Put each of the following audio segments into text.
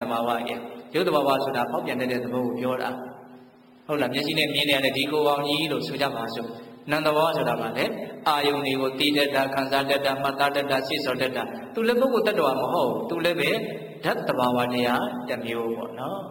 ဘာဝရဲ့ရုပ်တဘာဝဆိုတာပေါက်ပြန်တဲ့သဘောကိုပြောတာဟုတ်လားမျက်စိနဲ့မြင်နေရတဲ့ဒီကိုယ်ပေါင်းကြီးလို့ဆိုကြပါစို့နန္တဘောဆိုတာကလည်းအာယုန်တွေကိုတည်တတ်တာခံစားတတ်တာမှတ်သားတတ်တာစိတ်ဆော်တတ်တာသူလည်းပုဂ္ဂိုလ်တ attva မဟုတ်သူလည်းပဲဓာတ်တဘာဝတရားတစ်မျိုးပေါ့နော်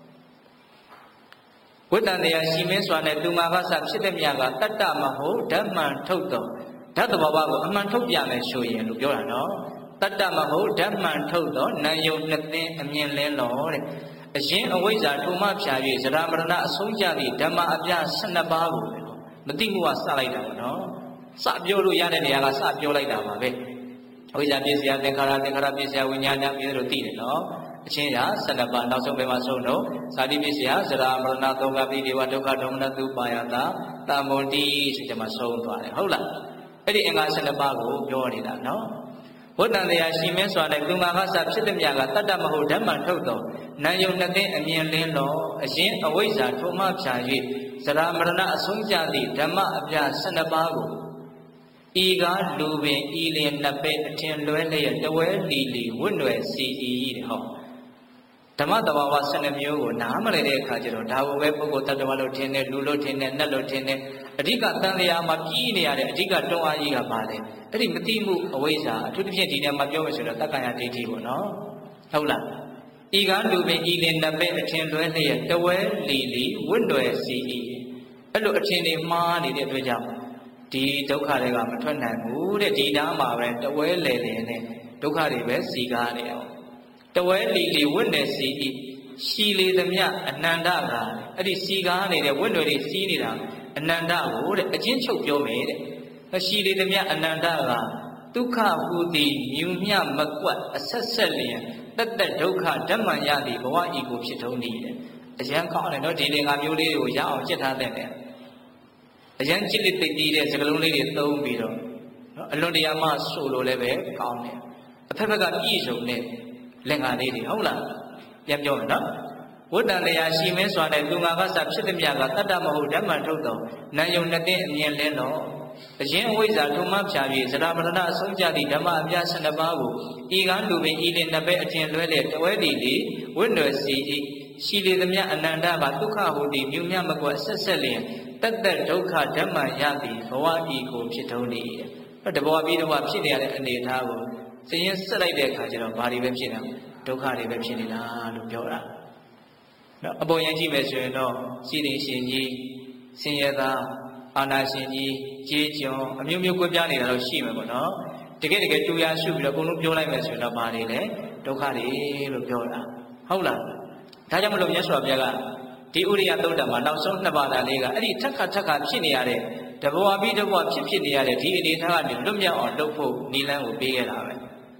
ဝိတ္တန်တရားရှိမင်းစွာနဲ့သူမာကစဖြစ်တဲ့မြတ်ကတတ္တမဟုတ်ဓမ္မံထုတ်တော်ဓာတ်တဘာဝကိုအမှန်ထုတ်ပြမယ်ဆိုရင်လို့ပြောတာနော်တတ္တမဟုတ်ဓမ္မံထုတ်တော်နာယုံနှစ်သိန်းအမြင်လင်းတော်တဲ့အရင်အဝိဇ္ဇာထိုမှဖြာ၍ဇရာမရဏအဆုံးကြသည့်ဓမ္မအပြ12ပါးကိုမသိမှုကစလိုက်တာပေါ့နော်စပြောလို့ရတဲ့နေရာကစပြောလိုက်တာပါပဲအဝိဇ္ဇာပြည့်စရာသင်္ခါရပြည့်စရာဝိညာဏပြည့်လို့သိတယ်နော်အချင်းရာ12ပါးနောက်ဆုံးပဲမှာဆုံးတော့ဇာတိပြည့်စရာဇရာမရဏသောကပိဒေဝဒုက္ခဒေါမနတုပါယတာတမွန်တိဆိုကြမှာဆုံးသွားတယ်ဟုတ်လားအဲ့ဒီအင်္ဂါ12ပါးကိုပြောနေတာနော်ဝတ္တန်တရားရှိမင်းစွာနဲ့သူငါကစဖြစ်တဲ့မြတ်ကတတ္တမဟုတ်ဓမ္မထုတ်တော်နာယုံနှစ်သိန်းအမြင်လင်းတော်အရင်အဝိဇ္ဇာထိုမှဖြာ၍ဇရာမရဏအဆုံးကြသည့်ဓမ္မအပြ12ပါးကိုဤကားလူပင်ဤလင်နှစ်ပဲအထင်လွဲလျက်တဝဲလီလီဝွင့်ွယ်စီဤတဲ့ဟောဓမ္မတဘာဝ12မျိုးကိုနားမလည်တဲ့အခါကျတော့ဒါကိုပဲပုဂ္ဂိုလ်တ attva လို့ထင်တယ်လူလို့ထင်တယ်နတ်လို့ထင်တယ်အဓိကတန်လျာမှာပြီးနေရတဲ့အဓိကတွန်းအားကြီးကပါလေအဲ့ဒီမတိမှုအဝိဇ္ဇာအထူးသဖြင့်ဒီနေ့မှာပြောမယ်ဆိုတော့တက္ကရာဒိဋ္ဌိပေါ့နော်ဟုတ်လားဤကားလူပင်ဤလင်နှစ်ပဲအထင်လွဲလျက်တဝဲလီလီဝွင့်ွယ်စီဤအဲ့လိုအထင်တွေမှားနေတဲ့အတွက်ကြောင့်ဒီဒုက္ခတွေကမထွက်နိုင်ဘူးတဲ့ဒီနားမှာပဲတဝဲလေလေနဲ့ဒုက္ခတွေပဲစီကားနေအောင်တဝဲလီလီဝင့်နယ်စီဤရှိလေသမျှအနန္တကအဲ့ဒီစီကားနေတဲ့ဝင့်တွေစီးနေတာအနန္တကိုတဲ့အချင်းချုပ်ပြောမယ်တဲ့ရှိလေသမျှအနန္တကဒုက္ခဟူသည်မြူမြမကွက်အဆက်ဆက်လျင်တက်တက်ဒုက္ခဓမ္မံရသည်ဘဝဤကိုဖြစ်ထုံးနေတယ်အရန်ကောင်းတယ်နော်ဒီလေငါမျိုးလေးတွေကိုရအောင်ကြက်ထားတဲ့အရန်ကြစ်လက်သိတည်တဲ့စကလုံးလေးတွေသုံးပြီးတော့နော်အလွန်တရာမှဆိုလို့လည်းပဲကောင်းတယ်အဖက်ဖက်ကပြည့်စုံတဲ့လင်္ကာလေးတွေဟုတ်လားပြန်ပြောမယ်နော်ဝတ္တန်တရားရှိမင်းစွာနဲ့သူငါကစဖြစ်သည်မြတ်ကတတ္တမဟုတ်ဓမ္မံထုတ်တော်နာယုံနှစ်သိန်းအမြင်လင်းတော်အရင်အဝိဇ္ဇာထုံမှဖြာ၍ဇရာမရဏအဆုံးကြသည့်ဓမ္မအပြ12ပါးကိုဤကားလူပင်ဤလင်နှစ်ပဲအထင်လွဲလျက်တဝဲလီလီဝင့်ွယ်စီဤရှိလေသမျှအနန္တကဒုက္ခဟူသည်မြူမြမကွက်ဆက်ဆက်လျင်တက်တက်ဒုက္ခဓမ္မံရသည်ဘဝဤကိုဖြစ်ထုံးနေတယ်တဘောပြီးတော့ဖြစ်နေရတဲ့အနေအထားကိုစည်ရင်ဆက်လိုက်တဲ့အခါကျတော့ဘာတွေပဲဖြစ်နေတာဒုက္ခတွေပဲဖြစ်နေတာလို့ပြောတာနော်အပေါ်ရင်ကြည့်မယ်ဆိုရင်တော့စီရင်ရှင်ကြီးဆင်းရဲသားအာနာရှင်ကြီးကြေးကျွန်အမျိုးမျိုးကွဲပြားနေတာတော့ရှိမှာပေါ့နော်တကယ်တူရရှုပြီးတော့အကုန်လုံးပြောလိုက်မယ်ဆိုရင်တော့ဘာတွေလဲဒုက္ခတွေလို့ပြောတာဟုတ်လားဒါကြောင့်မလို့မြတ်စွာဘုရားကဒီဥရိယသုတ်တံမှာနောက်ဆုံး2ပါးတာလေးကအဲ့ဒီထက်ခါဖြစ်နေရတဲ့တဘောပြီးတဘောဖြစ်နေရတဲ့ဒီအနေထားကနေလွတ်မြောက်အောင်လုပ်ဖို့နိလန်းကိုပေးခဲ့တာပဲ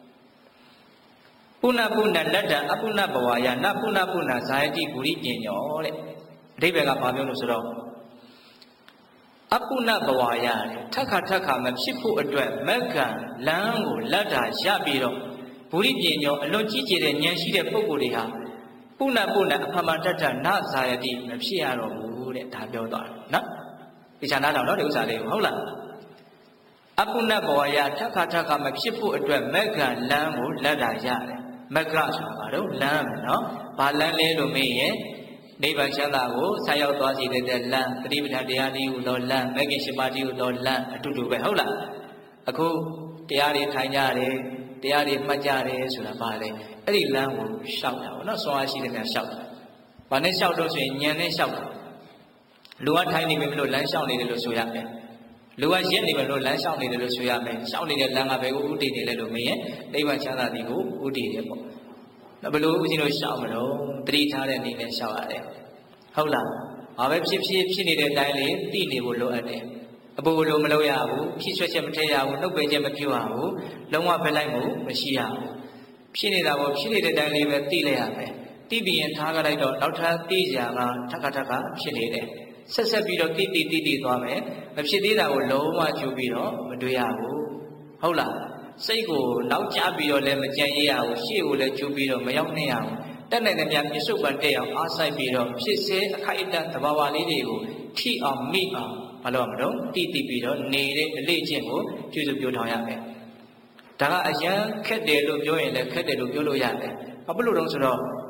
ပုဏ္ဏပုဏ္ဏလတ္တအပုဏ္ဏဘဝယနပုဏ္ဏပုဏ္ဏဇာယတိဂုရိပညောတဲ့အဓိပ္ပာယ်ကဘာပြောလို့ဆိုတော့အပုဏ္ဏဘဝယထက်ခါမဖြစ်ဖို့အတွက်မက္ကံလမ်းကိုလတ်တာရပြီးတော့ဂုရိပညောအလွန်ကြီးကျယ်တဲ့ဉာဏ်ရှိတဲ့ပုဂ္ဂိုလ်တွေဟာပုဏ္ဏအဖမတ္တနဇာယတိမဖြစ်ရတော့ဘူးတဲ့ဒါပြောသွားတယ်နော်ဒီခြားနားတော့နော်ဒီဥစ္စာလေးကိုဟုတ်လားအပုဏ္ဏဘဝယထက်ခါမဖြစ်ဖို့အတွက်မက္ကံလမ်းကိုလတ်တာရတယ်မက္ကဆိုတာဘာလို့လမ်းမယ်နော်ဘာလမ်းလဲလို့မေးရင်နိဗ္ဗာန်ချမ်းသာကိုဆက်ရောက်သွားစေတဲ့လမ်းပฏิပဒတရားနည်းဟူသောလမ်းမဂ္ဂင်၈ပါးတည်းဟူသောလမ်းအတူတူပဲဟုတ်လားအခုတရားတွေထိုင်ကြတယ်တရားတွေမှတ်ကြတယ်ဆိုတာဘာလဲအဲ့ဒီလမ်းကိုရှောက်တာပေါ့နော်ဆွမ်းအားရှိတဲ့များရှောက်တာဘာနဲ့ရှောက်တော့ဆိုရင်ဉာဏ်နဲ့ရှောက်တာလူကထိုင်နေပြီမလို့လမ်းရှောက်နေတယ်လို့ဆိုရမယ်လူကရက်နေပြီလို့လမ်းရှောက်နေတယ်လို့ဆိုရမယ်ရှောက်နေတဲ့လမ်းကဘယ်ကိုဥတည်နေလဲလို့မေးရင်နိဗ္ဗာန်ချမ်းသာသည်ကိုဥတည်တယ်ပေါ့ဘယ်လိုဦးဇင်းတို့ရှောက်မလို့တတိထားတဲ့အနေနဲ့ရှောက်ရတယ်ဟုတ်လားဘာပဲဖြစ်နေတဲ့အတိုင်းလေးသိနေဖို့လိုအပ်တယ်အပူလိုမလုပ်ရဘူးဖြစ်ဆွဲချက်မထည့်ရဘူးနှုတ်ပယ်ချက်မပြုရဘူးလုံးဝဖက်လိုက်မှုမရှိရဘူးဖြစ်နေတာကိုဖြစ်နေတဲ့အတိုင်းလေးပဲသိလိုက်ရမယ်သိပြီးရင်ထားကြလိုက်တော့နောက်ထပ်သိကြမှာထပ်ခါဖြစ်နေတယ်ဆက်ပြီးတော့တိသွားမယ်မဖြစ်သေးတာကိုလုံးဝကြိုးပြီးတော့မတွေ့ရဘူးဟုတ်လားစိတ်ကိုနောက်ကျပြီးတော့လည်းမကြံရရဘူးရှေ့ကိုလည်းကြိုးပြီးတော့မရောက်နေရဘူးတက်နိုင်တဲ့များပြစ္ဆုတ်ပံတက်အောင်အားစိုက်ပြီးတော့ဖြစ်စေအခိုက်အတန့်သဘာဝလေးတွေကိုထိအောင်မိအောင်ဘာလို့မလို့တိပြီးတော့နေတဲ့အလေ့အကျင့်ကိုပြုစုပြောထောင်ရမယ်ဒါကအရန်ခက်တယ်လို့ပြောရင်လည်းခက်တယ်လို့ပြောလို့ရတယ်ဘာဖြစ်လို့လဲဆိုတော့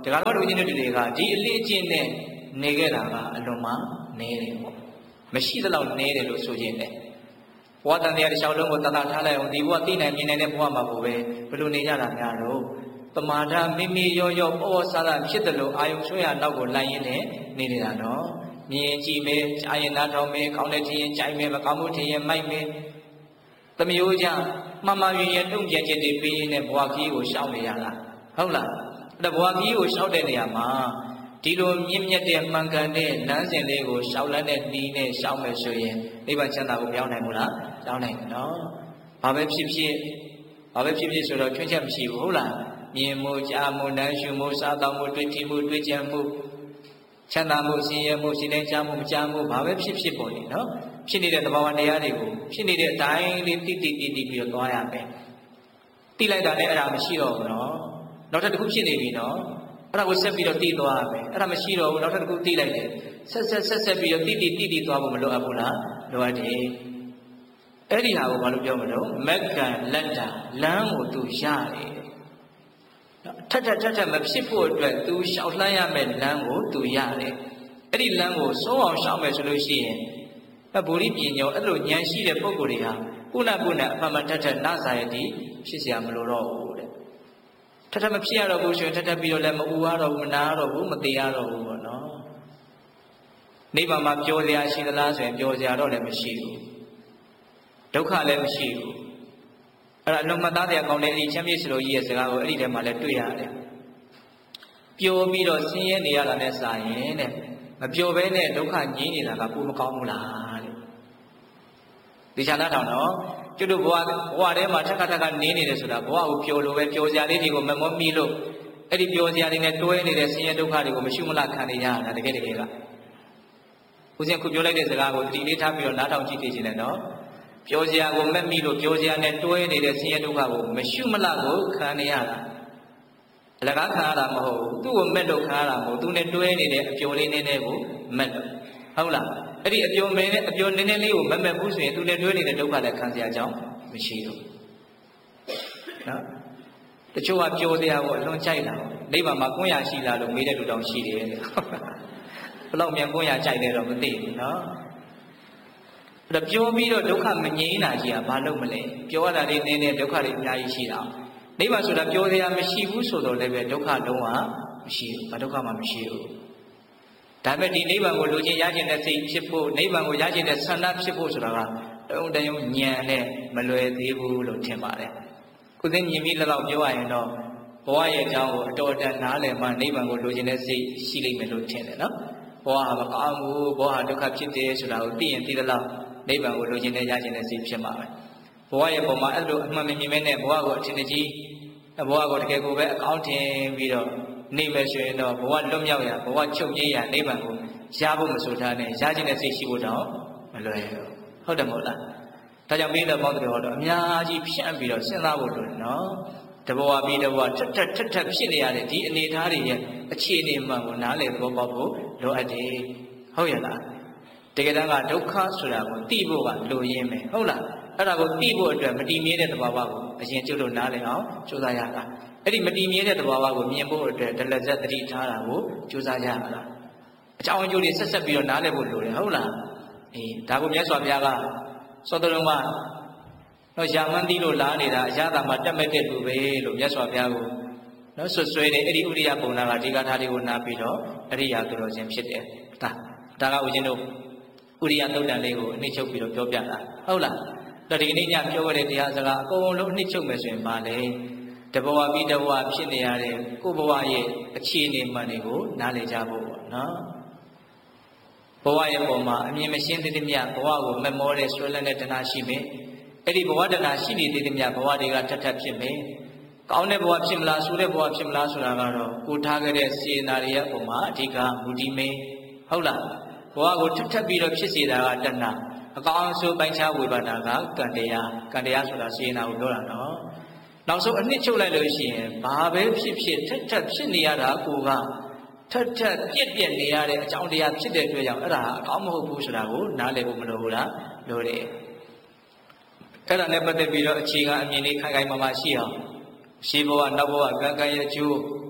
ဒီကနေ့တို့ချင်းတွေကဒီအလေးအကျင့်နဲ့နေခဲ့တာကအလွန်မှနေတယ်ပေါ့မရှိသလောက်နေတယ်လို့ဆိုခြင်းတယ်ဘဝတန်တရားတစ်လျှောက်လုံးကိုတတ်တာထားလိုက်အောင်ဒီဘဝသိနိုင်မြင်နိုင်တဲ့ဘဝမှာကိုပဲဘယ်လိုနေကြတာများတော့ပမာဒမိမိရောရောပေါ်ပေါ်ဆာဆာဖြစ်တယ်လို့အာယုံဆွေးရနောက်ကိုလိုက်ရင်းနဲ့နေနေတာနော်မြင်ကြည့်မယ်ကြားရင်နားထောင်မယ်ကောင်းတဲ့ထင်ရင်ကြိုက်မယ်မကောင်းမှုထင်ရင်မိုက်မယ်တမျိုးကြမှန်မှန်ရင်တုံ့ပြန်ခြင်းတွေပေးရင်းနဲ့ဘဝကြီးကိုရှောင်နေရတာဟုတ်လားအဲ့ဘဝကြီးကိုရှောင်တဲ့နေရာမှာဒီလိုမြင့်မြတ်တဲ့မှန်ကန်တဲ့လမ်းစဉ်လေးကိုရှောင်လန်းတဲ့နှီးနဲ့ရှောင်မယ်ဆိုရင်နိဗ္ဗာန်ချမ်းသာကိုပြောင်းနိုင်မို့လားပြောင်းနိုင်တယ်နော်ဘာပဲဖြစ်ဖြစ်ဆိုတော့ချွင်းချက်မရှိဘူးဟုတ်လားမြင်မှုကြားမှုနားရှုမှုစားသောက်မှုတွေ့ထိမှုတွေ့ကြံမှုချမ်းသာမှုဆင်းရဲမှုစိတ်တိုင်းကြားမှုမကြားမှုဘာပဲဖြစ်ဖြစ်ပေါ်နေနော်ဖြစ်နေတဲ့သဘာဝတရားတွေကိုဖြစ်နေတဲ့အတိုင်းလေးတိပြီးတော့သွားရမယ်တိလိုက်တာနဲ့အဲ့ဒါမရှိတော့ဘူးနော်နောက်ထပ်တစ်ခုဖြစ်နေပြီနော်အဲ့ဒါကိုဆက်ပြီးတော့တိသွားရမယ်အဲ့ဒါမရှိတော့ဘူးနောက်ထပ်တစ်ခုတိလိုက်တယ်ဆက်ပြီးတော့တိသွားဖို့မလိုအပ်ဘူးလားလိုအပ်တယ်အဲ့ဒီဟာကိုဘာလို့ပြောမလို့မက္ကံလက်တာလမ်းကိုသူရတယ်ထက်မဖြစ်ဖို့အတွက်သူရှောက်လှမ်းရမယ့်လမ်းကိုသူရတယ်အဲ့ဒီလမ်းကိုစိုးအောင်ရှောက်မယ်ဆိုလို့ရှိရင်ဗုဒ္ဓပညာအဲ့လိုဉာဏ်ရှိတဲ့ပုဂ္ဂိုလ်တွေဟာခုနအမှန်မှန်ထက်နာစာရည်ဖြစ်เสียမလို့တော့ဘူးတဲ့ထက်မဖြစ်ရတော့ဘူးဆိုရင်ထက်ပြီးတော့လည်းမအူရတော့ဘူးမနာတော့ဘူးမသေးရတော့ဘူးပေါ့နော်နိဗ္ဗာန်မှာပျော်စရာရှိသလားဆိုရင်ပျော်စရာတော့လည်းမရှိဘူးဒုက္ခလည်းမရှိဘူးအဲ့ဒါအလုံးမသားတရားကောင်းတဲ့အဲ့ဒီချမ်းမြေ့စလိုကြီးရဲ့စကားကိုအဲ့ဒီထဲမှာလည်းတွေ့ရတယ်ပျော်ပြီးတော့ဆင်းရဲနေရတာနဲ့စာရင်တဲ့မပျော်ဘဲနဲ့ဒုက္ခငြိမ်းနေတာကကိုယ်မကောင်းဘူးလားတဲ့ဒီချာနာထောင်တော့ကျွတ်တို့ဘဝထဲမှာထက်နေနေတယ်ဆိုတာဘဝကိုပျော်လို့ပဲပျော်စရာလေးတွေကိုမမောမိလို့အဲ့ဒီပျော်စရာတွေနဲ့တွဲနေတဲ့ဆင်းရဲဒုက္ခတွေကိုမရှိမလားခံနေရတာတကယ်ကဦးဇင်းခုပြောလိုက်တဲ့စကားကိုတတိလေးထားပြီးတော့နားထောင်ကြည့်နေတယ်နော်ပျော်စရာကိုမက်မိလို့ပျော်စရာနဲ့တွဲနေတဲ့ဆင်းရဲဒုက္ခကိုမရှိမလားကိုခံနေရတာအလကားခံရတာမဟုတ်ဘူးသူ့ကိုမက်လို့ခံရတာမဟုတ်သူနဲ့တွဲနေတဲ့အပျော်လေးနည်းနည်းကိုမက်လို့ဟုတ်လားအဲ့ဒီအပျော်နည်းနည်းလေးကိုမက်ဘူးဆိုရင်သူနဲ့တွဲနေတဲ့ဒုက္ခလည်းခံစရာအကြောင်းမရှိဘူးနော်တချို့ကပျော်စရာကိုအလွန်ကြိုက်တာနိဗ္ဗာန်မှာကွန်းရရှိလားလို့မေးတဲ့လူတောင်ရှိတယ်ဘယ်လောက်မြန်ကွန်းရကြိုက်တယ်တော့မသိဘူးနော်အဲ့တော့ပြောပြီးတော့ဒုက္ခမငြိမ်းတာကြီးကဘာလို့မလဲပြောရတာလေးနည်းနည်းဒုက္ခတွေအများကြီးရှိတာနိဗ္ဗာန်ဆိုတာပြောစရာမရှိဘူးဆိုတော့လည်းပဲဒုက္ခလုံးဝမရှိဘူးဘာဒုက္ခမှမရှိဘူးဒါပေမဲ့ဒီနိဗ္ဗာန်ကိုလိုချင်ရခြင်းတဲ့စိတ်ဖြစ်ဖို့နိဗ္ဗာန်ကိုရခြင်းတဲ့ဆန္ဒဖြစ်ဖို့ဆိုတာကတယုံဉာဏ်နဲ့မလွယ်သေးဘူးလို့ထင်ပါတယ်ခုသိမြင်ပြီးလောက်ပြောရရင်တော့ဘဝရဲ့အကြောင်းကိုအတော်တန်နားလည်မှနိဗ္ဗာန်ကိုလိုချင်တဲ့စိတ်ရှိလိမ့်မယ်လို့ထင်တယ်နော်ဘဝဟာမကောင်းဘူးဘဝဟာဒုက္ခဖြစ်တယ်ဆိုတာကိုသိရင်သိသလောက်နိဗ္ဗာန်ကိုလိုချင်တဲ့ရခြင်းတဲ့စိတ်ဖြစ်မှာပဲဘဝရဲ့ပုံမှာအဲ့လိုအမှန်မြင်မဲ့နဲ့ဘဝကိုအထင်ကြီးဘဝကိုတကယ်ကိုပဲအကောင်းထင်ပြီးတော့နေမယ်ဆိုရင်တော့ဘဝလွတ်မြောက်ရဘဝချုပ်ငြိမ်းရနိဗ္ဗာန်ကိုရဖို့မဆိုထားနဲ့ရခြင်းတဲ့စိတ်ရှိဖို့တော့မလွယ်ဘူးဟုတ်တယ်မဟုတ်လားဒါကြောင့်မိတော်ပေါင်းတော်တော့အများကြီးဖြန့်ပြီးတော့စဉ်းစားဖို့လိုတယ်နော်တဘဝပြီးတဘဝထက်ဖြစ်နေရတဲ့ဒီအနေအထားတွေရဲ့အခြေအနေမှန်ကိုနားလည်သဘောပေါက်ဖို့လိုအပ်တယ်ဟုတ်ရလားတကယ်တမ်းကဒုက္ခဆိုတာကိုသိဖို့ကလိုရင်းပဲဟုတ်လားအဲ့ဒါကိုသိဖို့အတွက်မတည်မြဲတဲ့သဘာဝကိုအရင်ကျုပ်တို့နားလည်အောင်ကြိုးစားရတာအဲ့ဒီမတည်မြဲတဲ့သဘာဝကိုမြင်ဖို့အတွက်ဒလဇတ်တတိထားတာကိုကြိုးစားရတာအကြောင်းအကျိုးတွေဆက်ပြီးတော့နားလည်ဖို့လိုတယ်ဟုတ်လားအေးဒါကိုမြတ်စွာဘုရားကသောတလုံးကတော့ယာမန်းတိလို့လားနေတာအရသာမှာတက်မဲ့တဲ့လူပဲလို့မြတ်စွာဘုရားကိုနော်ဆွဆွဲတယ်အဲ့ဒီဥရိယပုံနာကဒီကထာတွေကိုနားပြီးတော့အရိယာသူတော်စင်ဖြစ်တယ်ဒါကဦးဇင်းတို့ဥရိယသုတ်တန်လေးကိုအနှိမ့်ချုပ်ပြီးတော့ပြောပြတာဟုတ်လားတော့ဒီနေ့ညပြောရတဲ့တရားစကားအကုန်လုံးအနှိမ့်ချုပ်မယ်ဆိုရင်ပါလေတဘဝပြီးတဘဝဖြစ်နေရတဲ့ကိုယ့်ဘဝရဲ့အခြေအနေမှန်တွေကိုနားလည်ကြဖို့ပေါ့နော်ဘဝရဲ့ပုံမှာအမြင်မရှင်းသေးသမျှဘဝကိုမမောတဲ့ဆွဲလန်းတဲ့တဏှာရှိမယ်အဲ့ဒီဘဝတဏှာရှိနေသေးသမျှဘဝတွေကထပ်ဖြစ်မယ်ကောင်းတဲ့ဘဝဖြစ်မလားဆိုးတဲ့ဘဝဖြစ်မလားဆိုတာကတော့ကိုထားခဲ့တဲ့စေနာတွေရဲ့ပုံမှာအဓိကမူတည်မယ်ဟုတ်လားဘဝကိုထပ်ပြီးတော့ဖြစ်စေတာကတဏှာအကောင်းဆုံးပိုင်းခြားဝေဘာနာကကံတရားဆိုတာစေနာကိုပြောတာနော်နောက်ဆုံးအနှစ်ချုပ်လိုက်လို့ရှိရင်ဘာပဲဖြစ်ဖြစ်ထပ်ဖြစ်နေရတာကိုကထပ်ပြက်နေရတဲ့အကြောင်းတရားဖြစ်တဲ့အတွက်ကြောင့်အဲ့ဒါအကောင်းမဟုတ်ဘူးဆိုတာကိုနားလည်ဖို့မလိုဘူးလားလိုတယ်အဲ့ဒါနဲ့ပတ်သက်ပြီးတော့အခြေခံအမြင်လေးခိုင်ခိုင်မာမာရှိအောင်ရှိဘဝနောက်ဘဝကံရဲ့အကျိုးဟ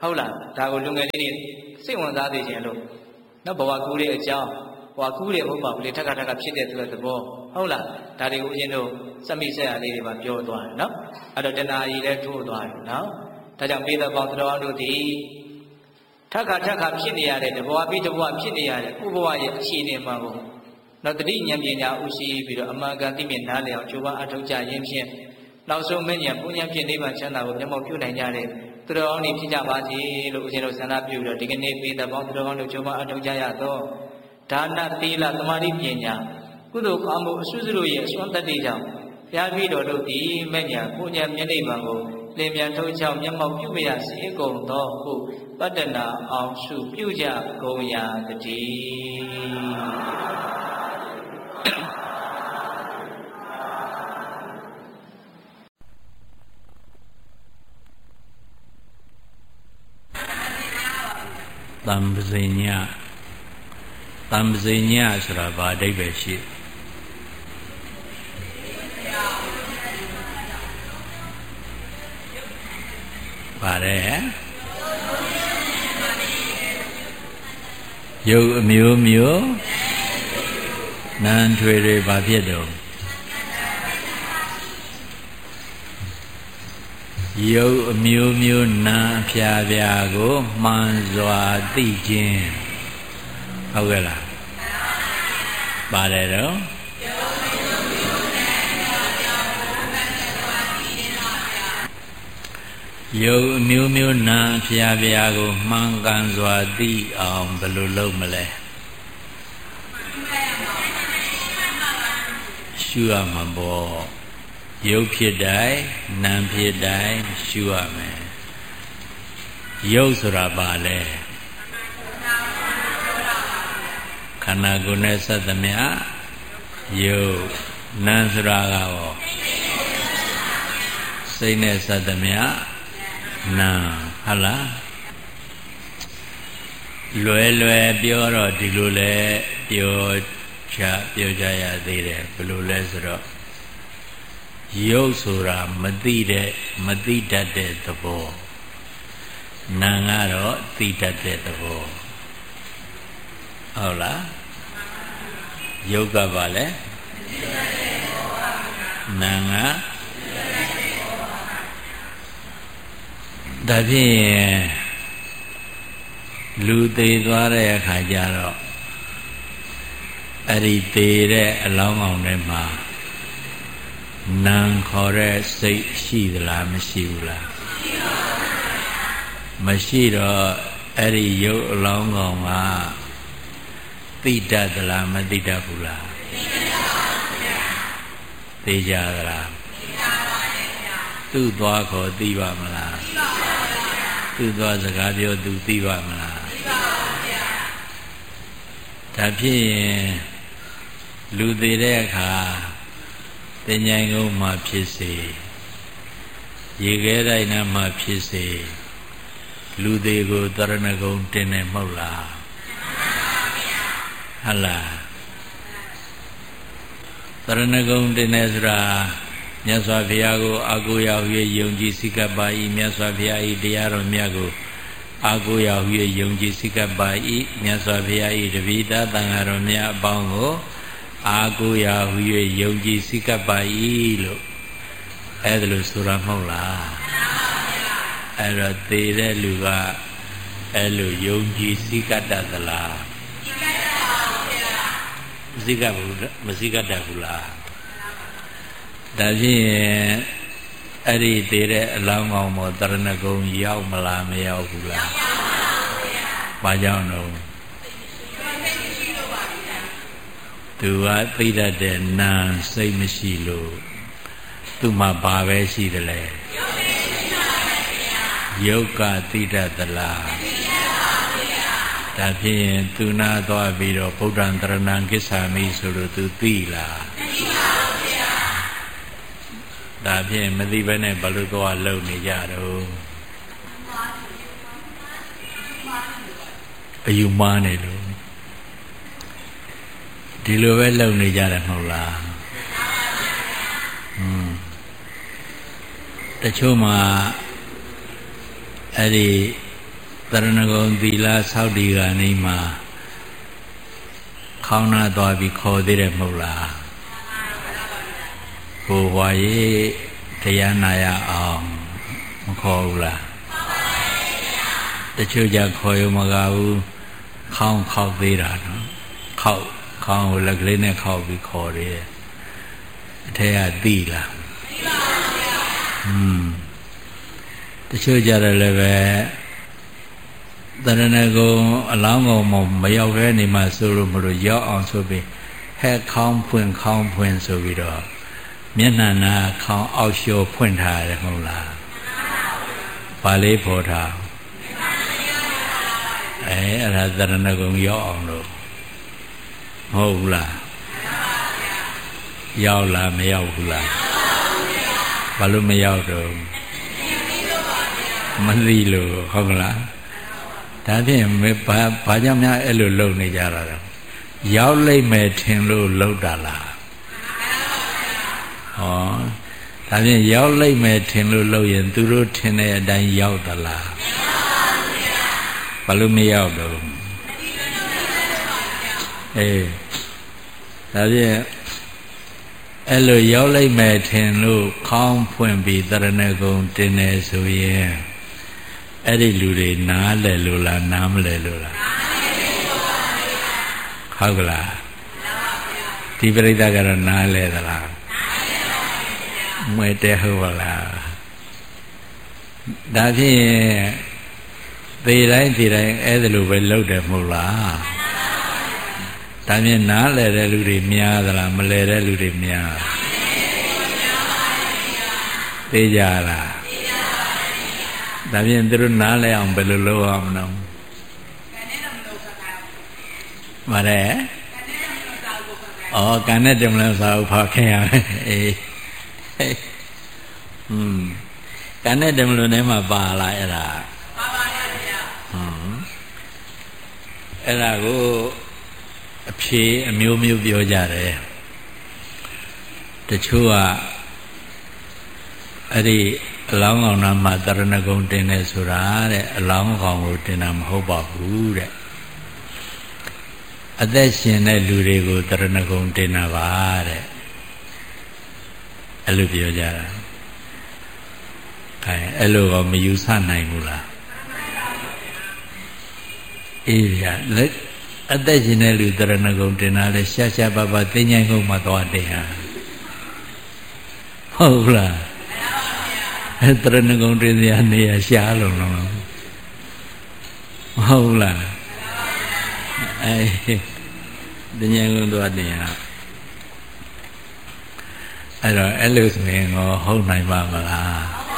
ဟုတ်လားဒါကိုလူငယ်လေးတွေစိတ်ဝင်စားသေးခြင်းလို့နော်ဘဝကူးတဲ့အကြောင်းဘဝကူးတဲ့ဘုရားကလေးထက်ကဖြစ်တဲ့သူရဲ့သဘောဟုတ်လားဒါတွေကိုဦးဇင်းတို့စမိဆက်ရလေးတွေပါပြောသွားတယ်နော်အဲ့တော့တဏှာကြီးလည်းထိုးသွားတယ်နော်ဒါကြောင့်ပေသပေါင်းတော်အောင်တို့သည်ထက်ခါဖြစ်နေရတဲ့တဘဝပြီးတဘဝဖြစ်နေရတဲ့ဥဘဝရဲ့အခြေအနေမှကိုနော်တတိဉာဏ်ပညာဥရှိပြီးတော့အမှန်ကန်သိမြင်နားလည်အောင်ကြိုးပမ်းအထောက်ကြရင်းဖြင့်နောက်ဆုံးမဉ္ဇဉ်ပူဉ္ဇဉ်ဖြင့်နိဗ္ဗာန်ချမ်းသာကိုမျက်မှောက်ပြုနိုင်ကြတဲ့သူတော်ကောင်းတွေဖြစ်ကြပါစေလို့ဦးဇင်းတို့ဆန္ဒပြုတော့ဒီကနေ့ပေသပေါင်းသူတော်ကောင်းတို့ကြိုးပမ်းအထောက်ကြရတော့ဒါနသီလသမာဓိပညာကုသိုလ်ကောင်းမှုအစွတ်စွတ်ရဲ့အစွမ်းတတ္တိကြောင့်ဘုရားပြီးတော်တို့သည်မဉ္ဇဉ်ပူဉ္ဇဉ်မျက်နှိပ်ပံကိုလင်းမြန်ထုတ်ချောင်းမျက်မှောက်ပြုမရစေကုန်သောဟုပတ္တနာအောင်ရှုပြုကြကုန်ရာတည်းတံပဇိညဆိုတာဘာအဓိပ္ပာယ်ရှိပါတယ်ရုပ်အမျိုးမျိုးနာမ်ထွေတွေဘာဖြစ်တော့ရုပ်အမျိုးမျိုးနာမ်အဖျားဖျားကိုမှန်စွာသိခြင်းဟုတ်ကဲ့လားပါတယ်တော့ရုပ်အမျိုးမျိုးနာမ်အဖျားဖျားကိုမှန်ကန်စွာသိအောင်ဘယ်လိုလုပ်မလဲရှုရမှာပေါ့ရုပ်ဖြစ်တိုင်းနာမ်ဖြစ်တိုင်းရှုရမယ်ရုပ်ဆိုတာဘာလဲခန္ဓာကိုယ်နဲ့ဆက်သမျှရုပ်နာမ်ဆိုတာကရောစိတ်နဲ့ဆက်သမျှနာဟုတ်လားလွယ်ပြောတော့ဒီလိုလဲပြောကြရသေးတယ်ဘယ်လိုလဲဆိုတော့ရုပ်ဆိုတာမသိတတ်တဲ့သဘောနာကတော့သိတတ်တဲ့သဘောဟုတ်လားရုပ်ကဘာလဲနာကဒါဖြင့်လူသေးသွားတဲ့အခါကျတော့အဲ့ဒီသေးတဲ့အလောင်းကောင်ထဲမှာနာခေါ်တဲ့စိတ်ရှိသလားမရှိဘူးလားမရှိတော့အဲ့ဒီရုပ်အလောင်းကောင်ကသိတတ်သလားမသိတတ်ဘူးလားသိကြသလားသူ့သွားခေါ်သိပါမလားသူ့သွားစကားပြောသူသိပါမလားဒါဖြစ်ရင်လူသေးတဲ့အခါတင်ញိုင်ကုန်းမှာဖြစ်စေရေခဲတိုင်းနားမှာဖြစ်စေလူသေးကိုတရဏဂုံတင်နေမဟုတ်လားဟလာတရဏဂုံတင်နေဆိုတာမြတ်စွာဘုရားကိုအာကိုရာဟုယုံကြည်စိကပ်ပါ၏မြတ်စွာဘုရား၏တရားတော်မြတ်ကိုအာကိုရာဟုယုံကြည်စိကပ်ပါ၏မြတ်စွာဘုရား၏တပည့်သားသံဃာတော်များအပေါင်းကိုအာကိုရာဟုယုံကြည်စိကပ်ပါ၏လို့အဲ့ဒါလို့ဆိုတာမဟုတ်လားအဲ့တော့သေတဲ့လူကအဲ့လိုယုံကြည်စိကပ်တတ်သလားစိကပ်ဘူးမစိကပ်တတ်ဘူးလားဒါဖြင့်အဲ့ဒီသေးတဲ့အလောင်းကောင်ပေါ်တရဏဂုံရောက်မလားမရောက်ဘူးလားဘာကြောင့်တော့သူကသိတတ်တဲ့နာစိတ်မရှိလို့သူ့မှာဘာပဲရှိတယ်လဲယုတ်ကသိတတ်သလားဒါဖြင့်သူနာသွားပြီးတော့ဗုဒ္ဓံတရဏံကိစ္ဆာမိဆိုလို့သူသိလားဒါဖြင့်မသိဘဲနဲ့ဘလို့သွားလုံနေကြတော့အယူမားနေလို့ဒီလိုပဲလုံနေကြတယ်မဟုတ်လားတချို့မှာအဲ့ဒီတရဏဂုံသီလဆောက်တည်ကနေမှခေါင်းနာသွားပြီးခေါ်သေးတယ်မဟုတ်လားဘိုးဘွားရေးတရားနာရအောင်မခေါ်ဘူးလားတချို့ကြခေါ်ရမကဘူးခေါင်းခောက်သေးတာနော်ခေါင်းကိုလက်ကလေးနဲ့ခောက်ပြီးခေါ်တယ်အထက်ကသိလားသိပါဗျာတချို့ကြတယ်လည်းပဲတရဏဂုံအလောင်းကောင်မရောက်ခဲနေမှဆိုလို့မလို့ရောက်အောင်ဆိုပြီးဟဲ့ခေါင်းဖွင့်ဆိုပြီးတော့မျက်နှာနာခေါင်းအောက်လျှော်ဖွင့်ထားရတယ်မဟုတ်လားဘာလေးဖော်ထားအဲ့ဒါတရဏဂုံရောက်အောင်လို့မဟုတ်ဘူးလားရောက်လားမရောက်ဘူးလားဘာလို့မရောက်တော့မသိလို့ဟုတ်ကလားဒါဖြင့်ဘာကြောင့်များအဲ့လိုလုပ်နေကြတာလဲရောက်လိမ့်မယ်ထင်လို့လုပ်တာလားဟောဒါဖြင့်ရောက်လိမ့်မယ်ထင်လို့လုပ်ရင်သူတို့ထင်တဲ့အတိုင်းရောက်သလားဘာလို့မရောက်တော့အေးဒါဖြင့်အဲ့လိုရောက်လိမ့်မယ်ထင်လို့ခေါင်းဖွင့်ပြီးတရဏဂုံတင်နေဆိုရင်အဲ့ဒီလူတွေနားလဲလို့လားနားမလဲလို့လားဟုတ်ကလားဒီပရိသတ်ကတော့နားလဲသလားမွေတဲ့ဟုတ်ပါလားဒါဖြင့်သေတိုင်းအဲ့ဒါလိုပဲလုပ်တယ်မဟုတ်လားဒါဖြင့်နားလဲတဲ့လူတွေများသလားမလဲတဲ့လူတွေများသိကြလားဒါဖြင့်သူတို့နားလဲအောင်ဘယ်လိုလုပ်အောင်မလို့မရဲဩကန်နဲ့တမလို့စာဥဖခင်ရအေးကန်နဲ့တမလို့ထဲမှာပါလာအဲ့ဒါပါပါဗျာအဲ့ဒါကိုအဖြေအမျိုးမျိုးပြောကြတယ်တချို့ကအဲ့ဒီအလောင်းကောင်နာမှာတရဏဂုံတင်တယ်ဆိုတာတဲ့အလောင်းကောင်ကိုတင်တာမဟုတ်ပါဘူးတဲ့အသက်ရှင်တဲ့လူတွေကိုတရဏဂုံတင်တာပါတဲ့အဲ့လိုပြောကြတာအဲအဲ့လိုကမယူဆနိုင်ဘူးလားအေးဗျာလက်အသက်ရှင်တဲ့လူတရဏဂုံတင်တာလဲရှာပါပါသိဉ္ဇိုင်းကုန်းမှာသွားတင်ဟာဟုတ်လားတရဏဂုံတင်စရာနေရာရှားလုံးလုံးဟုတ်လားအဲသိဉ္ဇိုင်းကုန်းသွားတင်ဟာအဲ့တော့အဲ့လိုဆိုရင်ဟုတ်နိုင်ပါမလား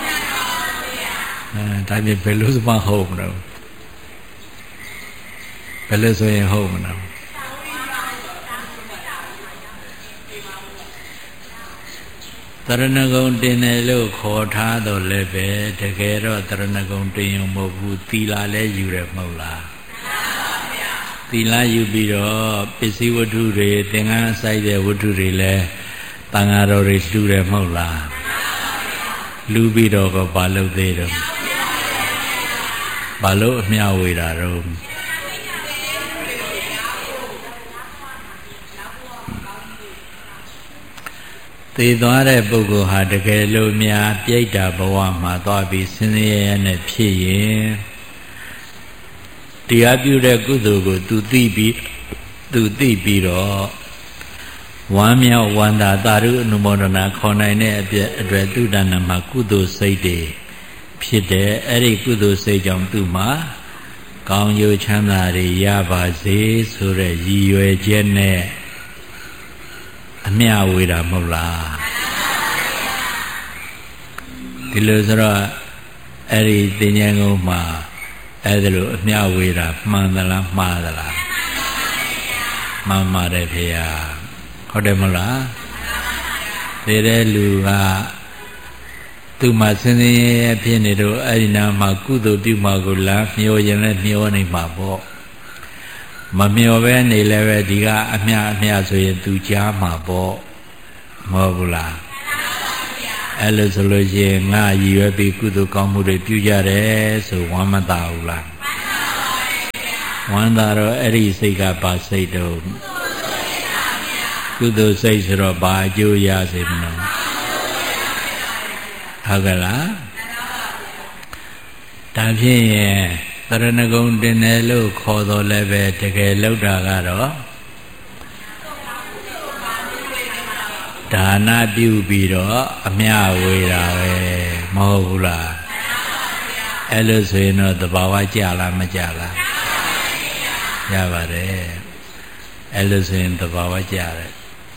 ဒါပြင်ဘယ်လိုမှဟုတ်မလို့ဘယ်လိုဆိုရင်ဟုတ်မလို့တရဏဂုံတင်တယ်လို့ခေါ်ထားတော့လည်းပဲတကယ်တော့တရဏဂုံတင်ရုံမဟုတ်ဘူးသီလလည်းယူရမဟုတ်လားသီလယူပြီးတော့ပစ္စည်းဝတ္ထုတွေသင်္ကန်းဆိုင်တဲ့ဝတ္ထုတွေလည်းတန်ဃာတော်တွေလှူတယ်မဟုတ်လားလှူပြီးတော့ကဘာလုပ်သေးတော့ဘာလို့အမျှဝေတာတော့သေသွားတဲ့ပုဂ္ဂိုလ်ဟာတကယ်လို့များပြိတ္တာဘဝမှာသွားပြီးဆင်းရဲရဲနဲ့ဖြစ်ရင်တရားပြုတဲ့ကုသိုလ်ကိုသူသိပြီးတော့ဝမ်းမြောက်ဝမ်းသာသာဓုအနုမောဒနာခေါ်နိုင်တဲ့အတွေ့သူတဏ္ဍာမှာကုသိုလ်စိတ်တွေဖြစ်တယ်အဲ့ဒီကုသိုလ်စိတ်ကြောင့်သူ့မှာကောင်းကျိုးချမ်းသာတွေရပါစေဆိုတဲ့ရည်ရွယ်ချက်နဲ့အမျှဝေတာမဟုတ်လားဒီလိုဆိုတော့အဲ့ဒီသိဉ္ဇကုန်းမှာအဲ့ဒါလိုအမျှဝေတာမှန်သလားမှားသလားမှန်ပါတယ်ဖေဟာဟုတ်တယ်မဟုတ်လားဒီတဲ့လူကသူ့မှာစင်စင်ရဲဖြစ်နေတော့အဲ့ဒီနာမှာကုသိုလ်ပြုမှာကိုလားမျောရင်လည်းမျောနေမှာပေါ့မမျောပဲနေလည်းပဲဒီကအမျှဆိုရင်သူကြားမှာပေါ့မဟုတ်ဘူးလားအဲ့လိုဆိုလို့ရှိရင်ငါရည်ရွယ်ပြီးကုသိုလ်ကောင်းမှုတွေပြုကြတယ်ဆိုဝမ်းမသာဘူးလားဝမ်းသာတော့အဲ့ဒီစိတ်ကဘာစိတ်တော့ကုသိုလ်စိတ်ဆိုတော့ဘာအကျိုးရစေမလို့ဟုတ်ကလားဒါဖြင့်သရဏဂုံတင်တယ်လို့ခေါ်တော်လည်းပဲတကယ်လောက်တာကတော့ဒါနပြုပြီးတော့အမျှဝေတာပဲမဟုတ်ဘူးလားအဲ့လိုဆိုရင်တော့သဘာဝကြလားမကြလားရပါတယ်အဲ့လိုဆိုရင်သဘာဝကြတယ်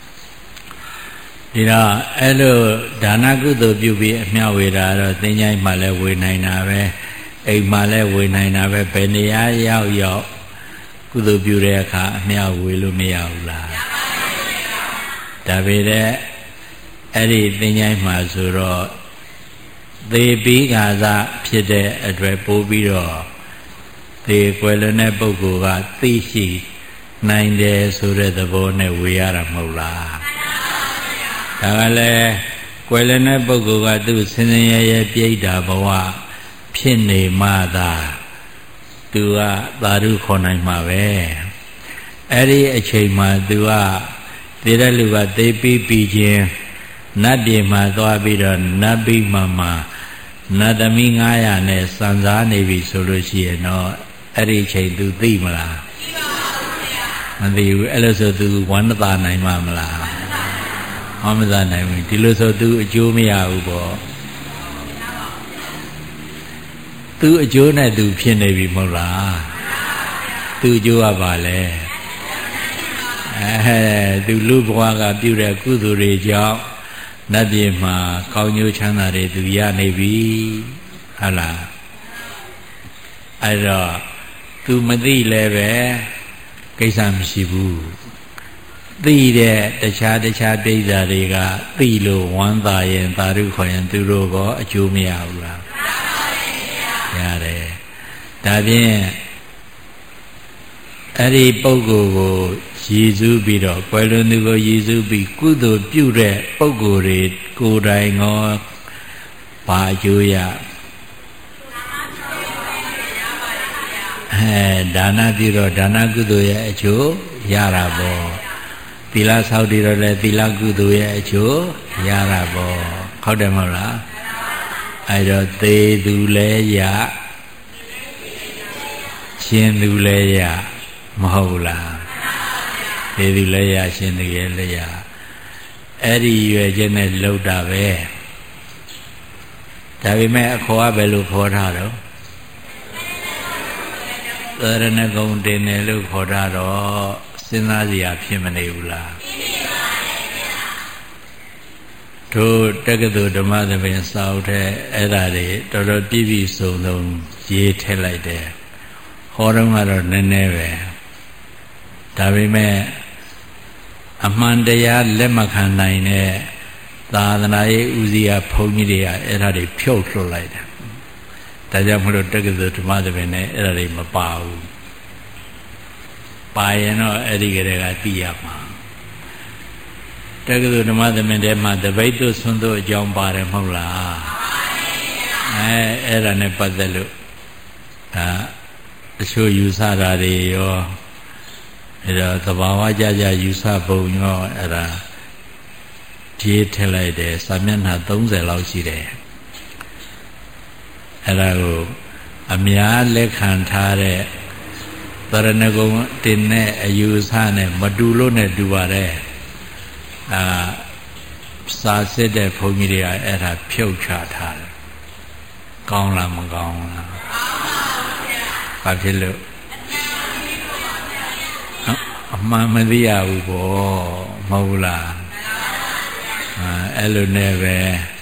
ဒီတော့အဲ့လိုဒါနကုသိုလ်ပြုပြီးအမျှဝေတာတော့သင်္ချိုင်းမှလည်းဝေနိုင်တာပဲအိမ်မှလည်းဝေနိုင်တာပဲဘယ်နေရာရောက်ကုသိုလ်ပြုတဲ့အခါအမျှဝေလို့မရဘူးလားဒါပေမဲ့အဲ့ဒီသင်္ချိုင်းမှာဆိုတော့သေပြီးခါစားဖြစ်တဲ့အတွက်ပို့ပြီးတော့သေကွယ်လွန်တဲ့ပုဂ္ဂိုလ်ကသိရှိနိုင်တယ်ဆိုတဲ့သဘောနဲ့ဝေရတာမဟုတ်လားဒါကလည်းကွယ်လွန်တဲ့ပုဂ္ဂိုလ်ကသူ့ဆင်းရဲရဲပြိတ္တာဘဝဖြစ်နေမှသာသူကသာဓုခေါ်နိုင်မှာပဲအဲ့ဒီအချိန်မှာသူကသေတဲ့လူကသေပြီးချင်းနတ်ပြည်မှာသွားပြီးတော့နတ်ပြည်မှာနတ်သမီး900နဲ့စံစားနေပြီဆိုလို့ရှိရင်တော့အဲ့ဒီအချိန်သူသိမလားမသိဘူးအဲ့လိုဆိုသူဝမ်းသာနိုင်မှာမလားမသာနိုင်ဘူးဒီလိုဆိုသူအကျိုးမရဘူးပေါ့သူအကျိုးနဲ့သူဖြစ်နေပြီမဟုတ်လားသူအကျိုးကပါလေသူလူဘဝကပြုတဲ့ကုသိုလ်တွေကြောင့်နတ်ပြည်မှာကောင်းကျိုးချမ်းသာတွေသူရနေပြီဟုတ်လားအဲ့တော့သူမသိလည်းပဲကိစ္စမရှိဘူးသိတဲ့တခြားပြိဿာတွေကသိလို့ဝမ်းသာရင်သာဓုခေါ်ရင်သူတို့ကအကျိုးမရဘူးလားရတယ်ဒါဖြင့်အဲ့ဒီပုဂ္ဂိုလ်ကိုရည်စူးပြီးတော့ကွယ်လွန်သူကိုရည်စူးပြီးကုသိုလ်ပြုတဲ့ပုဂ္ဂိုလ်တွေကိုယ်တိုင်ငေါဘာအကျိုးရဒါနပြုတော့ဒါနကုသိုလ်ရဲ့အကျိုးရတာပေါ့သီလဆောက်တည်တော့လည်းသီလကုသိုလ်ရဲ့အကျိုးရတာပေါ့ဟုတ်တယ်မဟုတ်လားအဲ့တော့သေသူလည်းရရှင်သူလည်းရမဟုတ်လားသေသူလည်းရရှင်သူရဲ့လည်းရအဲ့ဒီရွယ်ချက်နဲ့လှုပ်တာပဲဒါပေမဲ့အခေါ်ကဘယ်လိုခေါ်ထားတော့သရဏဂုံတင်တယ်လို့ခေါ်တာတော့စဉ်းစားစရာဖြစ်မနေဘူးလားတို့တက္ကသိုလ်ဓမ္မသဘင်စာအုပ်ထဲအဲ့ဒါတွေတော်တော်ပြည့်ပြည့်စုံစုံရေးထည့်လိုက်တယ်ဟောတော့ကတော့နည်းနည်းပဲဒါပေမဲ့အမှန်တရားလက်မခံနိုင်တဲ့သာသနာရေးဦးစီးဘုန်းကြီးတွေကအဲ့ဒါတွေဖြုတ်လွှတ်လိုက်တယ်ဒါကြောင့်မလို့တက္ကသိုလ်ဓမ္မသဘင်နဲ့အဲ့ဒါတွေမပါဘူးပါရင်တော့အဲ့ဒီကလေးကသိရမှာတက္ကသိုလ်ဓမ္မသဘင်ထဲမှာတပိတ်တို့ဆွန်းတို့အကြောင်းပါတယ်မဟုတ်လားအဲ့ဒါနဲ့ပတ်သက်လို့ဒါအချို့ယူဆတာတွေရောအဲ့တော့သဘာဝကြယူဆပုံရောအဲ့ဒါဒီထည့်လိုက်တယ်စာမျက်နှာ30လောက်ရှိတယ်အဲ့ဒါကိုအများလက်ခံထားတဲ့သရဏဂုံတင်တဲ့အယူဆနဲ့မတူလို့နဲ့တူပါတယ်စာစစ်တဲ့ဘုန်းကြီးတွေကအဲ့ဒါဖြုတ်ချထားတယ်ကောင်းလားမကောင်းလားဘာဖြစ်လို့အမှန်မသိရဘူးပေါ့မဟုတ်လားအဲ့လိုနဲ့ပဲ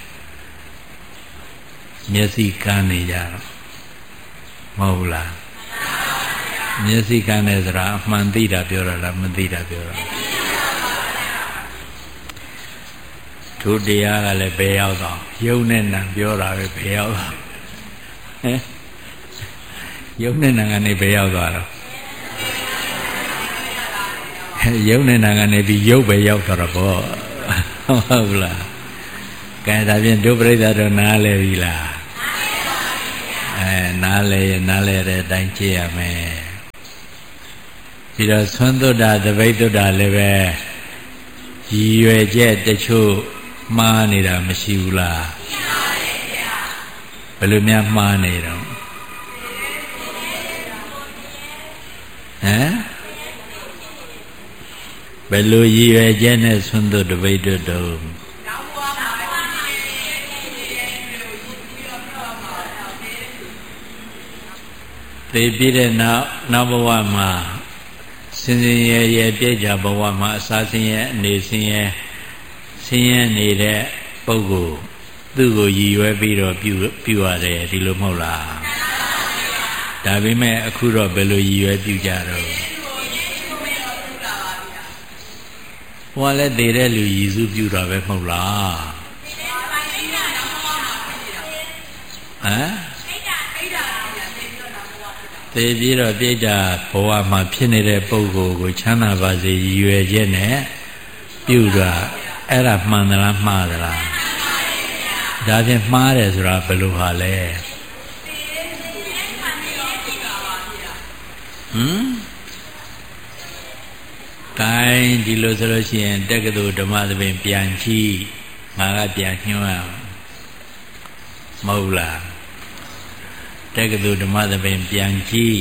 မျက်စိကန်းနေကြတော့မဟုတ်လားမျက်စိကန်းနေဆိုတာအမှန်သိတာပြောတာလားမသိတာပြောတာဒုတရားကလည်းဘယ်ရောက်တော့ယုံနဲ့နံပြောတာပဲဘယ်ရောက်တော့ယုံနဲ့နံကနေဘယ်ရောက်သွားတော့ယုံနဲ့နံကနေပြီးယုတ်ပဲရောက်တော့ပေါ့ဟုတ်လားကဲဒါဖြင့်ဒုပရိသတ်တော့နားလဲပြီလားနားလဲတဲ့အတိုင်းကြည့်ရမယ်ပြီးတော့ဆွမ်းသွတ်တာတပိတ်သွတ်တာလည်းပဲရည်ရွယ်ချက်တချို့မှားနေတာမရှိဘူးလားရှိပါတယ်ဗျာဘယ်လိုများမှားနေတော့ဘယ်လိုရည်ရွယ်ချက်နဲ့ဆွမ်းသွတ်တပိတ်သွတ်တော့သိပြီးတဲ့နောက်ဘဝမှာစင်စင်ရဲရဲပြည့်ကြဘဝမှာအစာစင်ရဲအနေစင်ရဲနေတဲ့ပုဂ္ဂိုလ်သူ့ကိုရည်ရွယ်ပြီးတော့ပြုရတယ်ဒီလိုမဟုတ်လားဒါပေမဲ့အခုတော့ဘယ်လိုရည်ရွယ်ပြုကြတော့ဟောလည်းတည်တဲ့လူရည်စုပြုတာပဲမဟုတ်လားသေပြီးတော့ပြိတ္တာဘဝမှာဖြစ်နေတဲ့ပုဂ္ဂိုလ်ကိုချမ်းသာပါစေရည်ရွယ်ချက်နဲ့ပြုတာအဲ့ဒါမှန်သလားမှားသလားဒါဖြင့်မှားတယ်ဆိုတာဘယ်လိုဟာလဲတိုင်းဒီလိုဆိုလို့ရှိရင်တက္ကသိုလ်ဓမ္မသဘင်ပြန်ကြည့်ငါကပြန်ညွှန်းရမဟုတ်လားတက္ကသိုလ်ဓမ္မသဘင်ပြန်ကြည့်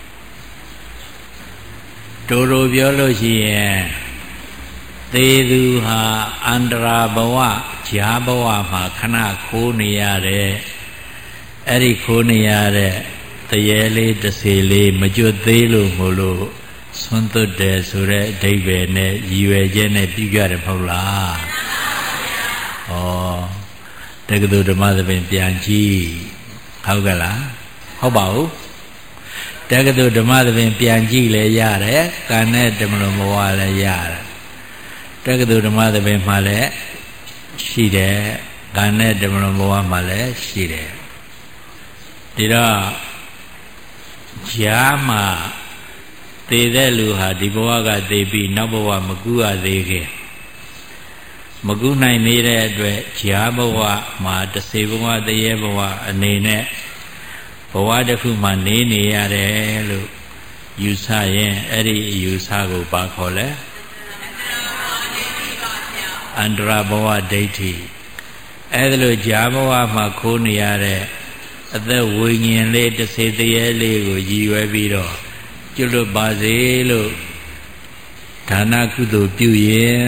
တိုးတိုးပြောလို့ရှိရင်သေသူဟာအန္တရာဘဝဈာဘဝမှာခဏခိုးနေရတယ်အဲ့ဒီခိုးနေရတဲ့တရေလေးတစ်စီလေးမကျွတ်သေးလို့မို့လို့ဆွမ်းသွတ်တယ်ဆိုတဲ့အဓိပ္ပာယ်နဲ့ရည်ရွယ်ချက်နဲ့ပြုကြတယ်မဟုတ်လားဩတက္ကသိုလ်ဓမ္မသဘင်ပြန်ကြည့်ဟုတ်ကလားဟုတ်ပါဘူးတက္ကသိုလ်ဓမ္မသဘင်ပြန်ကြည့်လဲရတယ်ကံနဲ့ဓမ္မလုံးဘဝလည်းရတယ်တက္ကသိုလ်ဓမ္မသဘင်မှာလည်းရှိတယ်ကံနဲ့ဓမ္မလုံးဘဝမှာလည်းရှိတယ်ဒီတော့ဈာမှာသေတဲ့လူဟာဒီဘဝကသေပြီးနောက်ဘဝမကူရသေးခင်မကူနိုင်နေတဲ့အတွက်ဈာဘဝမှာတစေဘဝတရေဘဝအနေနဲ့ဘဝတစ်ခုမှာနေရတယ်လို့ယူဆရင်အဲ့ဒီအယူဆကိုပါခေါ်လဲအန္တရာဘဝဒိဋ္ဌိအဲ့ဒါလို့ဈာဘဝမှာခိုးနေရတဲ့အသက်ဝိညာဉ်လေးတစ်စေတရေလေးကိုရည်ရွယ်ပြီးတော့ကျွတ်ပါစေလို့ဒါနကုသိုလ်ပြုရင်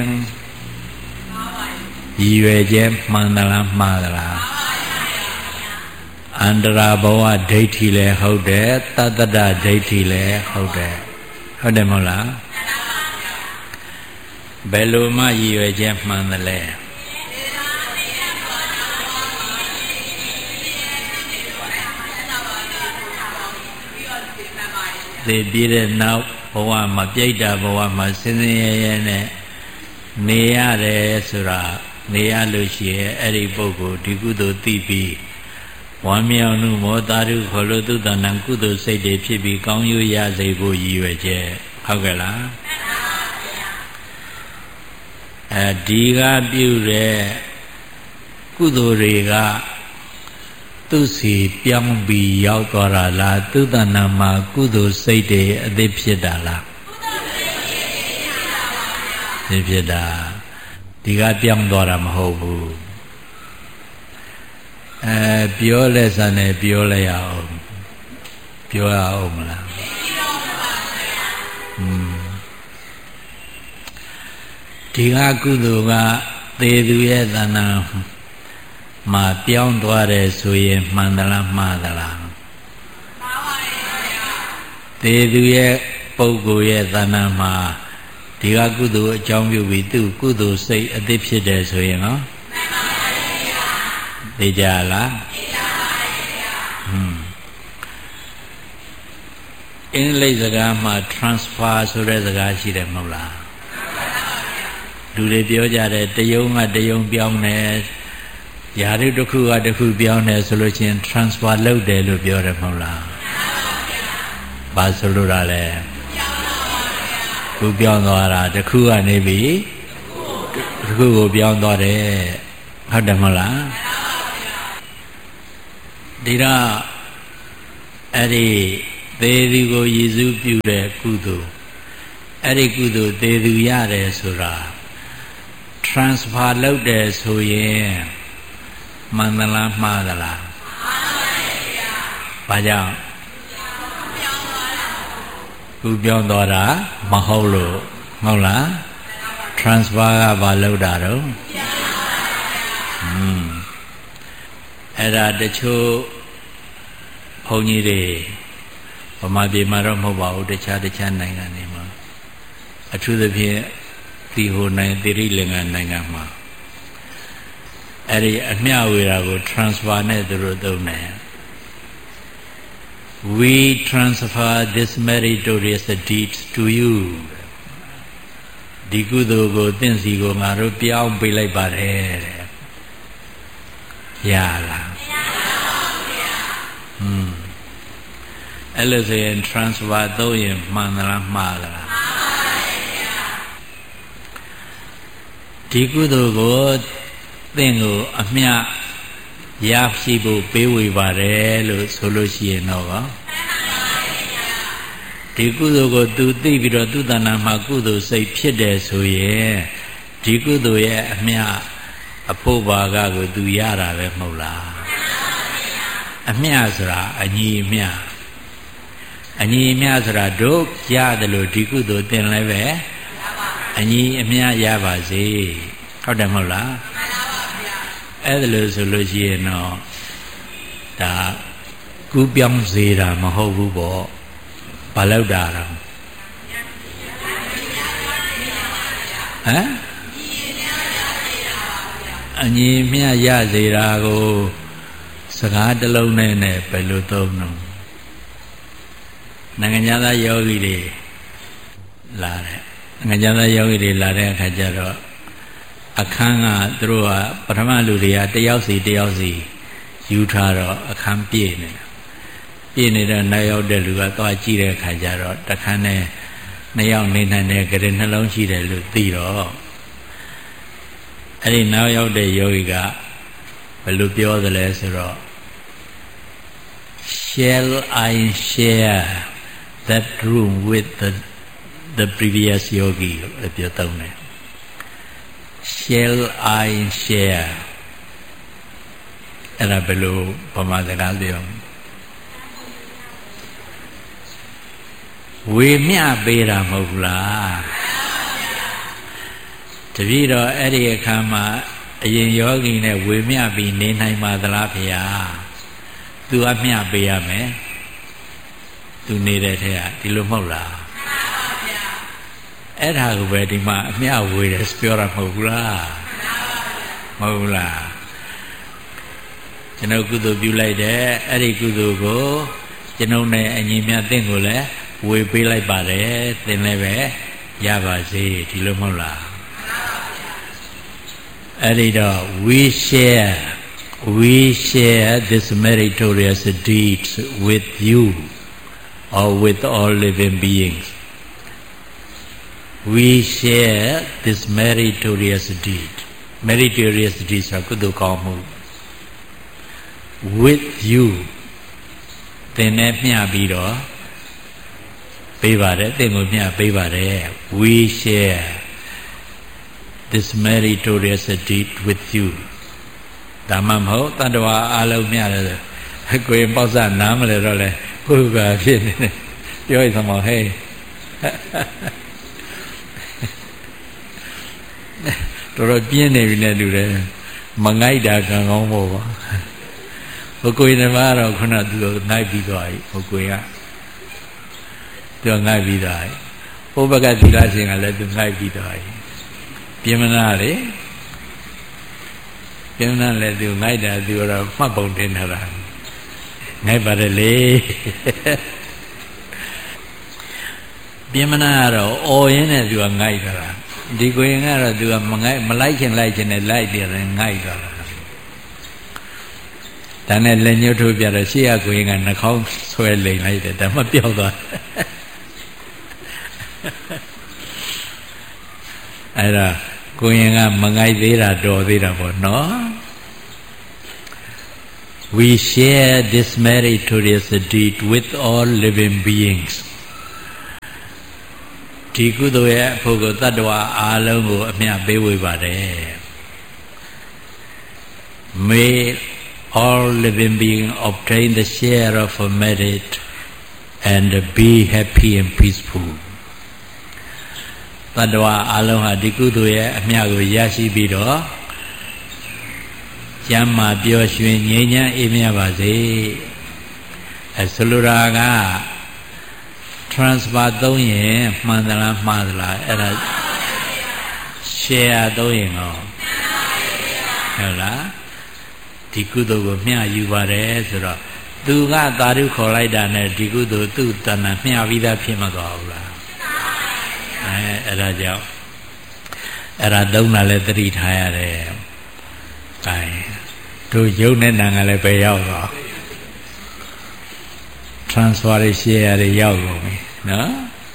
ရည်ရွယ်ချက်မှန်သလားမှားသလားအန္တရာဘဝဒိဋ္ဌိလည်းဟုတ်တယ်တတ္တဒဒိဋ္ဌိလည်းဟုတ်တယ်ဟုတ်တယ်မဟုတ်လားဘယ်လိုမှရည်ရွယ်ချက်မှန်သလဲသေပြီးတဲ့နောက်ဘဝမှာပြိတ္တာဘဝမှာစင်စင်ရဲရဲနဲ့နေရတယ်ဆိုတာနေရလို့ရှိရင်အဲ့ဒီပုဂ္ဂိုလ်ဒီကုသိုလ်သိပြီးဝမ်းမြောက်မှုမောတာရုခေါ်လို့သူတဏ္ဍကုသိုလ်စိတ်တွေဖြစ်ပြီးကောင်းကျိုးရစေဖို့ရည်ရွယ်ချက်ဟုတ်ကဲ့လားဒီကပြုတဲ့ကုသိုလ်တွေကသူစီပြောင်းပြီးရောက်သွားတာလားသူတဏ္ဍမှာကုသိုလ်စိတ်တွေအသစ်ဖြစ်တာလားဖြစ်တာဒီကပြောင်းသွားတာမဟုတ်ဘူးပြောလဲစမ်းနေပြောလဲရအောင်ပြောရအောင်မလားဒီကကုသိုလ်ကသေသူရဲ့သဏ္ဍာန်မှာပြောင်းသွားတယ်ဆိုရင်မှန်သလားမှားသလားမှားပါဗျာသေသူရဲ့ပုဂ္ဂိုလ်ရဲ့သဏ္ဍာန်မှာဒီကကုသိုလ်အကြောင်းပြုပြီးသူကုသိုလ်စိတ်အသစ်ဖြစ်တယ်ဆိုရင်နော်မှန်ပါဗျာသိကြလားသိကြပါဗျာအင်္ဂလိပ်စကားမှာ transfer ဆိုတဲ့စကားရှိတယ်မဟုတ်လားလူတွေပြောကြတယ်တယုံကတယုံပြောင်းတယ်ယာရုတစ်ခုကတစ်ခုပြောင်းတယ်ဆိုလို့ချင်း transfer လုပ်တယ်လို့ပြောတယ်မဟုတ်လားဘာဆိုလို့တာလဲခုပြောင်းသွားတာတစ်ခုကနေပြီတစ်ခုကိုပြောင်းသွားတယ်ဟုတ်တယ်မဟုတ်လားဒီတော့အဲ့ဒီသေသည်ကိုရည်စူးပြုတဲ့ကုသိုလ်အဲ့ဒီကုသိုလ်သေသူရတယ်ဆိုတာ transfer လုပ်တယ်ဆိုရင်မှန်သလားမှားသလားမှန်ပါဗျာဘာကြောင့်ခုပြောင်းသွားတာမဟုတ်လို့ဟုတ်လား transfer ကဘာလုပ်တာတော့အဲ့ဒါတချို့ဘုန်းကြီးတွေဗမာပြည်မှာတော့မဟုတ်ပါဘူးတခြားနိုင်ငံတွေမှာအထူးသဖြင့်ဒီဟိုနိုင်တိရိလင်္ကာနိုင်ငံမှာအဲ့ဒီအမျှဝေတာကို transfer နဲ့သူတို့သုံးတယ် we transfer this meritorious deeds to you ဒီကုသိုလ်ကိုသင်စီကိုငါတို့ပြောင်းပေးလိုက်ပါတယ်တဲ့ရလားမရပါဘူးဗျာအဲ့လိုဆိုရင် transfer သုံးရင်မှန်သလားမှားသလားမှန်ပါဗျာဒီကုသိုလ်ကိုသင်ကိုအမျှရရှိဖို့ပေးဝေပါတယ်လို့ဆိုလို့ရှိရင်တော့ဒီကုသိုလ်ကိုသူသိပြီးတော့သူတဏ္ဍာမှာကုသိုလ်စိတ်ဖြစ်တယ်ဆိုရင်ဒီကုသိုလ်ရဲ့အမျှအဖို့ဘာကကိုသူရတာပဲမဟုတ်လားအမျှဆိုတာအညီအမျှဆိုတာတို့ရတယ်လို့ဒီကုသိုလ်သင်လည်းပဲအညီအမျှရပါစေဟုတ်တယ်မဟုတ်လားအဲ့ဒါလို့ဆိုလို့ရှိရင်တော့ဒါကူးပြောင်းစေတာမဟုတ်ဘူးပေါ့ဘာလို့တာတော့ဟမ်အညီမျှရစေတာကိုစကားတစ်လုံးနဲ့ဘယ်လိုသုံးတော့နိုင်ငံသားယောဂီတွေလာတယ်နိုင်ငံသားယောဂီတွေလာတဲ့အခါကျတော့အခန်းကသူတို့ကပထမလူတွေကတယောက်စီယူထားတော့အခန်းပြည့်နေတဲ့နောက်ရောက်တဲ့လူကသွားကြည့်တဲ့အခါကျတော့တခန်းနဲ့နှစ်ယောက်နေနိုင်တဲ့ကြိမ်နှလုံးရှိတယ်လို့သိတော့အဲ့ဒီနောက်ရောက်တဲ့ယောဂီကဘယ်လိုပြောသလဲဆိုတော့ shall I share that room with the previous yogi လို့ပြောတော့တယ် shall I share အဲ့ဒါဘယ်လိုဗမာစကားပြောဝေမျှပေးတာမဟုတ်လားတပည့်တော်အဲ့ဒီအခါမှာအရင်ယောဂီနဲ့ဝေမျှပြီးနေနိုင်ပါသလားဖေဟာသူအမျှပေးရမယ်သူနေတဲ့ထဲကဒီလိုမဟုတ်လားအဲ့ဒါကိုပဲဒီမှာအမျှဝေတယ်ပြောတာမဟုတ်ဘူးလားမဟုတ်လားကျွန်တော်ကုသိုလ်ပြုလိုက်တယ်အဲ့ဒီကုသိုလ်ကိုကျွန်ုပ်နဲ့အညီမြတ်သင်ကိုလည်းဝေပေးလိုက်ပါတယ်သင်လည်းပဲရပါစေဒီလိုမဟုတ်လားအဲ့ဒီတော့ we share this meritorious deeds with you or with all living beings we share this meritorious deed ဆိုတာကုသိုလ်ကောင်းမှု with you သင်နဲ့မျှပြီးတော့ပေးပါတယ်သင်ကိုမျှပေးပါတယ် we share this meritorious deed with you ဒါမှမဟုတ်တတ္တဝါအလုံးမျှတယ်ကိုယ်ပေါ့စနားမလဲတော့လဲကိုယ်ကဖြစ်နေတယ်ပြောရသမောဟဲ့တော်ပြင်းနေပြီနဲ့တူတယ်မငိုက်တာကံကောင်းဖို့ပါဟိုကိုယ်ဓမ္မတော့ခုနကသူငိုက်ပြီးသွားပြီဟိုကိုယ်ကသူငိုက်ပြီးသွားပြီဟိုဘက်ကသီလရှင်ကလည်းသူငိုက်ပြီးသွားပြီပြင်းမနာလေပြင်းမနာလည်းသူငိုက်တာသူတော့မှတ်ပုံတင်ထားတာငိုက်ပါတယ်လေပြင်းမနာကတော့အော်ရင်းနဲ့သူကငိုက်တာဒီကိုရင်ကတော့သူကမလိုက်ချင်နဲ့လိုက်တယ်ငိုက်သွားတာဒါနဲ့လက်ညှိုးထိုးပြတော့ရှေ့ကကိုရင်ကနှာခေါင်းဆွဲလိမ်လိုက်တယ်ဒါမှပြောက်သွားအဲ့ဒါကိုရင်ကမငိုက်သေးတာတော်သေးတာပေါ့နော် we share this meritorious deed with all living beings ဒီကုသိုလ်ရဲ့အဖို့ကိုတတ္တဝါအားလုံးကိုအမျှပေးဝေပါတယ် May all living beings obtain the share of merit and be happy and peaceful တတ္တဝါအားလုံးဟာဒီကုသိုလ်ရဲ့အမျှကိုရရှိပြီးတော့ကျမ်းမာပျော်ရွှင်ငြိမ်းချမ်းအေးမြပါစေဆိုလိုတာက transfer သုံးရင်မှန်သလားမှားသလားအဲ့ဒါ share သုံးရင်ရောဟုတ်လားဒီကုသိုလ်ကိုမျှယူပါတယ်ဆိုတော့သူကသာဓုခေါ်လိုက်တာနဲ့ဒီကုသိုလ်သူ့တဏ္ဍာမျှပြီးသားဖြစ်မသွားဘူးလားအဲ့ဒါကြောင့်အဲ့ဒါသုံးတာလည်းသတိထားရတယ်။ဒါတို့ယုံနဲ့နာကလည်းပဲရောက်တော့ transfer ရရှေ့ရရောက်ကုန်ပြီနော်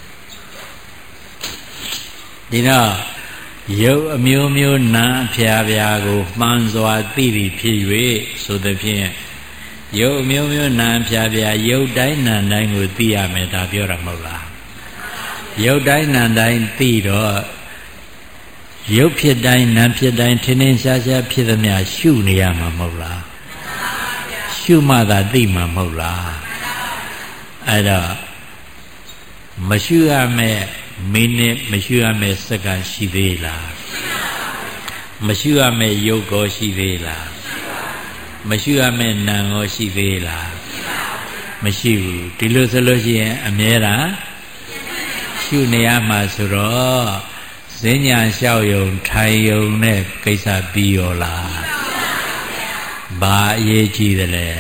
ဒီတော့ယုတ်အမျိုးမျိုးနာအဖျားဖျားကိုမှန်စွာသိပြီးဖြစ်၍ဆိုသဖြင့်ယုတ်အမျိုးမျိုးနာအဖျားဖျားယုတ်တိုင်းနာတိုင်းကိုသိရမယ်ဒါပြောတာမဟုတ်လားယုတ်တိုင်းနာတိုင်းသိတော့ရုပ်ဖြစ်တိုင်းနာမ်ဖြစ်တိုင်းထင်းထင်းရှားရှားဖြစ်သမျှရှုနေရမှာမဟုတ်လားရှုမှသာသိမှာမဟုတ်လားအဲ့တော့မရှုရမယ့်မိနစ်မရှုရမယ့်စက္ကန့်ရှိသေးလားမရှုရမယ့်ရုပ်ကိုရှိသေးလားမရှုရမယ့်နာမ်ကိုရှိသေးလားမရှိဘူးဒီလိုဆိုလို့ရှိရင်အမြဲတမ်းရှုနေရမှာဆိုတော့ဈဉ္ညာလျှောက်ယုံထိုင်ယုံနဲ့ကိစ္စပြီးရောလားဘာအရေးကြီးတယ်လဲ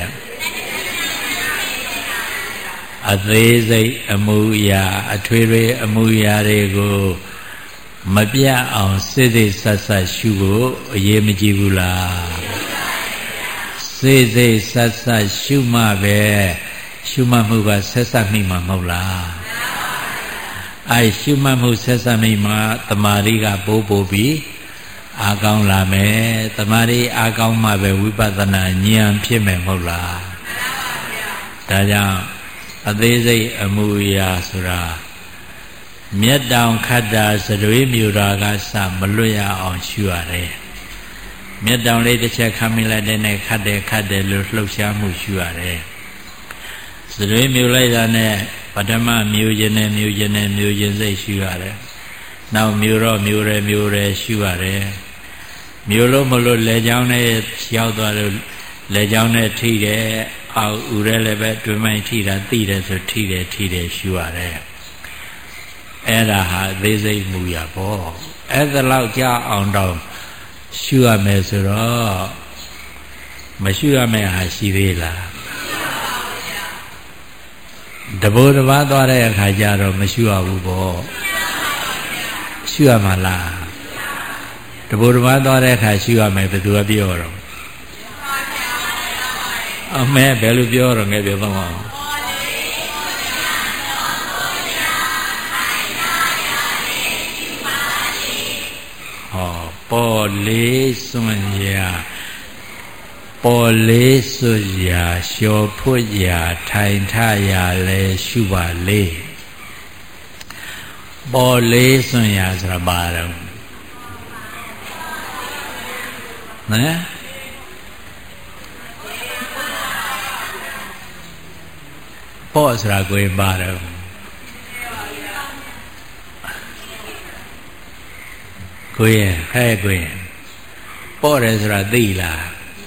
အသေးစိတ်အမှုရာအထွေထွေအမှုရာတွေကိုမပြတ်အောင်စိတ်စိတ်ဆက်ဆက်ရှုဖို့အရေးမကြီးဘူးလားစိတ်စိတ်ဆက်ဆက်ရှုမှပဲရှုမှတ်မှုကဆက်ဆက်မိမှာမဟုတ်လားရှုမှတ်မှုဆက်ဆက်မိမှာတမာရီကပိုးပိုးပြီးအားကောင်းလာမယ်တမာရီအားကောင်းမှပဲဝိပဿနာဉာဏ်ဖြစ်မယ်မဟုတ်လားဒါကြောင့်အသေးစိတ်အမှုရာဆိုတာမျက်တောင်ခတ်တာစရွေးမြူတာကစမလွတ်ရအောင်ရှုရတယ်မျက်တောင်လေးတစ်ချက်ခမ်းမိလိုက်တဲ့နဲ့ခတ်တယ်လို့လှုပ်ရှားမှုရှုရတယ်စရွေးမြူလိုက်တာနဲ့ပထမမြူခြင်းနဲ့မြူခြင်းနဲ့မြူခြင်းစိတ်ရှုရတယ်နောက်မြူတော့မြူတယ်ရှုရတယ်မြူလို့မလို့လေချောင်းနဲ့ရောက်သွားလို့လေချောင်းနဲ့ထိတယ်အောက်ဥရဲလည်းပဲတွင်မိုင်းထိတာသိတယ်ဆိုထိတယ်ရှုရတယ်အဲ့ဒါဟာသေးစိတ်မူရပေါ့အဲ့ဒါလောက်ကြာအောင်တော့ရှုရမယ်ဆိုတော့မရှုရမယ့်ဟာရှိသေးလားတဘိုးတစ်ပါးသွားတဲ့အခါကျတော့မရှုရဘူးပေါ့ရှုရမှာလားတဘိုးတစ်ပါးသွားတဲ့အခါရှုရမယ်ဘယ်သူကပြောတော့အမေဘယ်လိုပြောတော့ငယ်ပြောတော့ဟောပေါ်လေးစွန့်ရာပေါ်လေးစွန့်ရာလျှော်ဖွတ်ရာထိုင်ထရာလဲရှုပါလေပေါ်လေးစွန့်ရာဆိုတာဘာတော့နော်ပေါ်ဆိုတာကိုယ်ပါတော့ကိုယ်ဟဲ့ကိုယ်ပေါ်တယ်ဆိုတာသိလား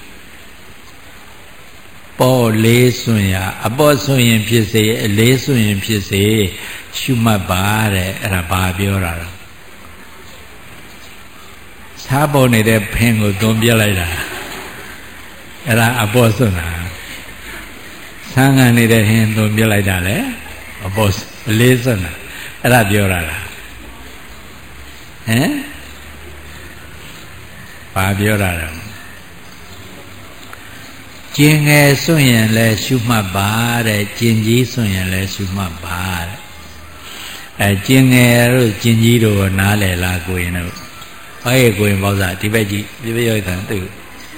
ပေါ်လေးစွန့်ရအပေါ်စွန့်ရင်ဖြစ်စေအလေးစွန့်ရင်ဖြစ်စေရှုမှတ်ပါတဲ့အဲ့ဒါဘာပြောတာလဲစားပေါ်နေတဲ့ဖင်ကိုသွန်ပြလိုက်တာအဲ့ဒါအပေါ်စွန့်တာဆန်းကန်နေတဲ့ဟင်းသွန်ပြလိုက်တာလေအပေါ်အလေးစွန့်တာအဲ့ဒါပြောတာလားဟမ်ဘာပြောတာလဲကျင်ငယ်စွန့်ရင်လည်းရှုမှတ်ပါတဲ့ကျင်ကြီးစွန့်ရင်လည်းရှုမှတ်ပါတဲ့ကျင်ငယ်တို့ကျင်ကြီးတို့နားလည်လားကိုရင်တို့ဘာရဲ့ကိုရင်ပေါ့စားဒီဘက်ကြည့်ဒီဘက်ရောက်တယ်သူ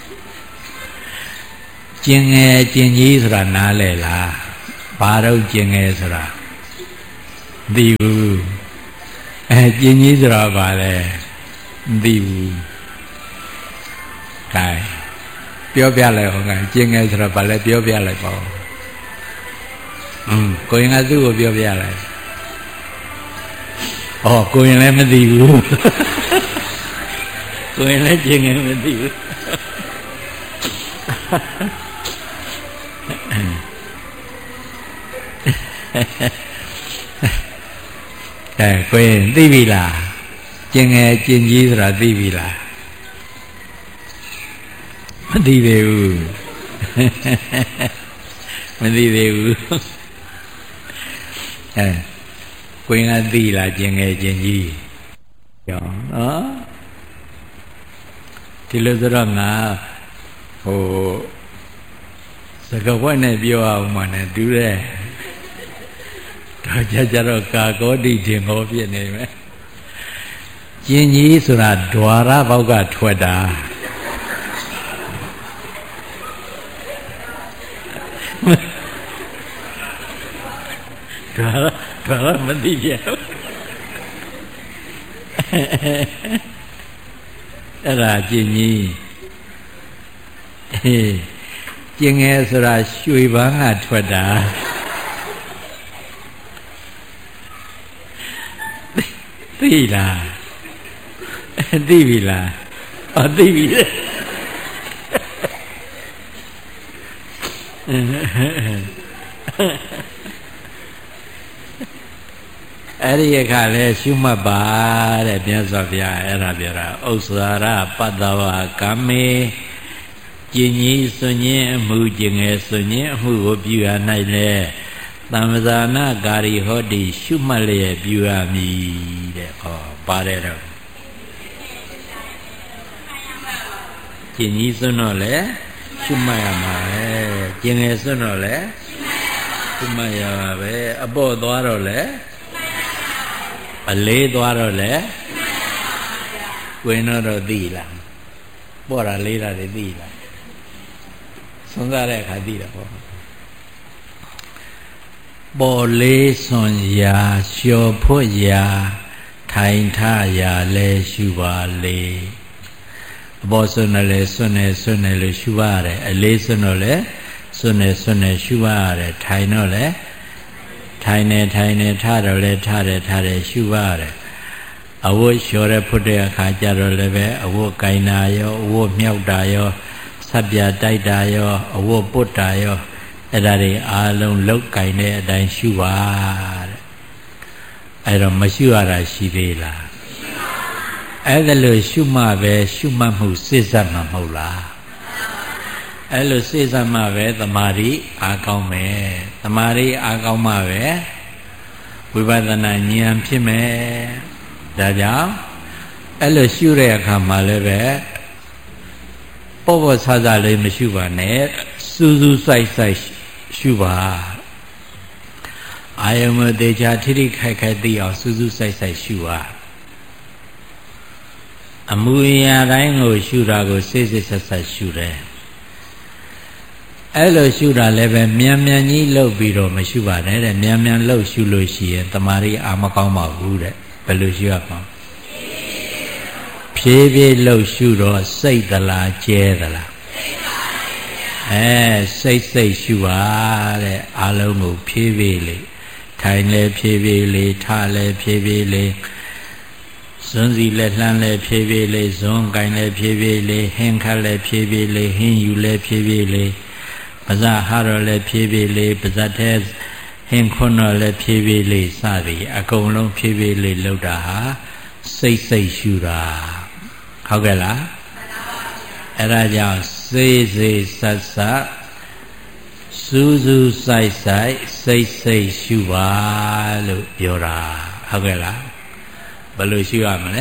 ကျင်ငယ်ကျင်ကြီးဆိုတာနားလည်လားဘာတော့ကျင်ငယ်ဆိုတာမသိဘူးကျင်ကြီးဆိုတာဘာလဲမသိဘူးကဲပြောပြလိုက်အောင်ကကျင်ငယ်ဆိုတာဘာလဲပြောပြလိုက်ပါဦးကိုရင်ကသူ့ကိုပြောပြလိုက်ကိုရင်လည်းမသိဘူးကိုရင်လည်းကျင်ငယ်မသိဘူးကိုရင်သိပြီလားကျင်ငယ်ကျင်ကြီးဆိုတာသိပြီလားမသိသေးဘူးမသိသေးဘူးကိုရင်ကသိလားကျင်ငယ်ကျင်ကြီးကြောင်းနော်ဒီလိုဆိုတော့ငါစကားဝက်နဲ့ပြောအောင်မှနဲ့တူတယ်တော့ကြတော့ကာကောတိတင်ဟောဖြစ်နေမယ်ကျင်ကြီးဆိုတာဓွာရဘောက်ကထွက်တာဓွာရမသိကြအဲ့ဒါကျင်ကြီးကျင်ငယ်ဆိုတာရွှေပန်းကထွက်တာသိလားသိပြီလားသိပြီအဲ့ဒီအခါလဲရှုမှတ်ပါတဲ့မြတ်စွာဘုရားအဲ့ဒါပြောတာဥစ္စာရပတ္တဝါကမေကျင်ကြီးစွန့်ခြင်းအမှုကျင်ငယ်စွန့်ခြင်းအမှုကိုပြုရ၌လဲသံဃာနာကာရီဟောတိရှုမှတ်လျက်ပြုရမည်တဲ့ပါတယ်တော့ကျင်ကြီးစွန့်တော့လဲရှုမှတ်ရမှာပဲကျင်ငယ်စွန့်တော့လဲရှုမှတ်ရမှာပဲအပေါ့သွားတော့လဲအလေးသွားတော့လဲဝင်တော့သိလားပေါ့တာလေးတာတွေသိလားစွန့်စားတဲ့အခါသိတာပေါ့ပေါ်လေးစွန်ရာလျှော်ဖွတ်ရာထိုင်ထရာလဲရှုပါလေအပေါ်စွန်တယ်စွန်တယ်လို့ရှုပါရတယ်အလေးစွန်တော့လဲစွန်တယ်ရှုပါရတယ်ထိုင်တော့လဲထိုင်နေထတော့လဲထတယ်ရှုပါရတယ်အဝတ်လျှော်တဲ့ဖွတ်တဲ့အခါကျတော့လည်းပဲအဝတ်ကိုင်တာရောအဝတ်မြောက်တာရောဆပ်ပြတိုက်တာရောအဝတ်ပုတ်တာရောအဲ့ဒါတွေအားလုံးလောက်ကင်တဲ့အတိုင်းရှုပါတဲ့အဲ့တော့မရှုရတာရှိသေးလားအဲ့ဒါလို့ရှုမှပဲရှုမှတ်မှုစိစက်မှာမဟုတ်လားအဲ့လိုစိစက်မှာပဲသမာဓိအားကောင်းမယ်သမာဓိအားကောင်းမှပဲဝိပဿနာဉာဏ်ဖြစ်မယ်ဒါကြောင့်အဲ့လိုရှုတဲ့အခါမှာလည်းပဲပေါ့ဆဆလေးမရှုပါနဲ့စူးစူးစိုက်ရှုပါအာယုံမတေချာထိထိခိုက်ခိုက်သိအောင်စူးစူးစိုက်ရှုပါအမူအရာတိုင်းကိုရှုတာကိုစိတ်ဆက်ရှုတယ်အဲ့လိုရှုတာလည်းပဲမြန်ကြီးလှုပ်ပြီးတော့မရှုပါနဲ့တဲ့မြန်လှုပ်ရှုလို့ရှိရင်တမာရီအာမကောင်းပါဘူးတဲ့ဘယ်လိုရှုရမှာဖြည်းဖြည်းလှုပ်ရှုတော့စိတ်သလားကျဲသလားစိတ်ရှုပါတဲ့အာလုံးကိုဖြည်းဖြည်းလေးထိုင်လဲဖြည်းဖြည်းလေးထလဲဖြည်းဖြည်းလေးဇွန်းစီလဲလှမ်းလဲဖြည်းဖြည်းလေးဇွန်းကိုင်လဲဖြည်းဖြည်းလေးဟင်းခတ်လဲဖြည်းဖြည်းလေးဟင်းယူလဲဖြည်းဖြည်းလေးပါးစပ်ဟာတော့လဲဖြည်းဖြည်းလေးပါးစပ်ထဲဟင်းခွန်းတော့လဲဖြည်းဖြည်းလေးစသည်အကုန်လုံးဖြည်းဖြည်းလေးလှုပ်တာဟာစိတ်ရှုတာဟုတ်ကဲ့လားအဲ့ဒါကြောင့်စေ့ဆက်စူးစူးစိုက်စိတ်ရှုပါလို့ပြောတာဟုတ်ကဲ့လားဘယ်လိုရှုရမလဲ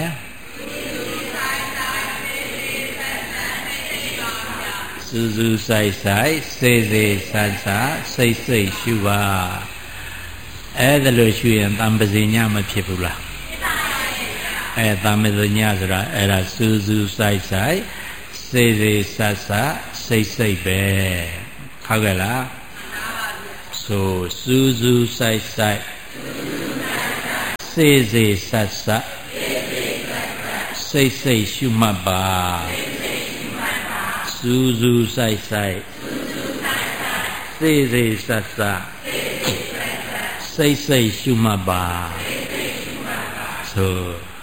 စူးစူးစိုက်စေ့ဆက်စိတ်ရှုပါအဲ့ဒါလို့ရှုရင်တံပဇိညမဖြစ်ဘူးလားတံပဇိညဆိုတာအဲ့ဒါစူးစူးစိုက်စေ့ဆက်စိတ်ပဲဟုတ်ကဲ့လားဆိုစူးစူးစိုက်စေစေဆတ်ဆတ်စိတ်စိတ်ရှုမှတ်ပါစူးစူးဆိုင်ဆိုင်စေစေဆတ်ဆတ်စိတ်စိတ်ရှုမှတ်ပါဆို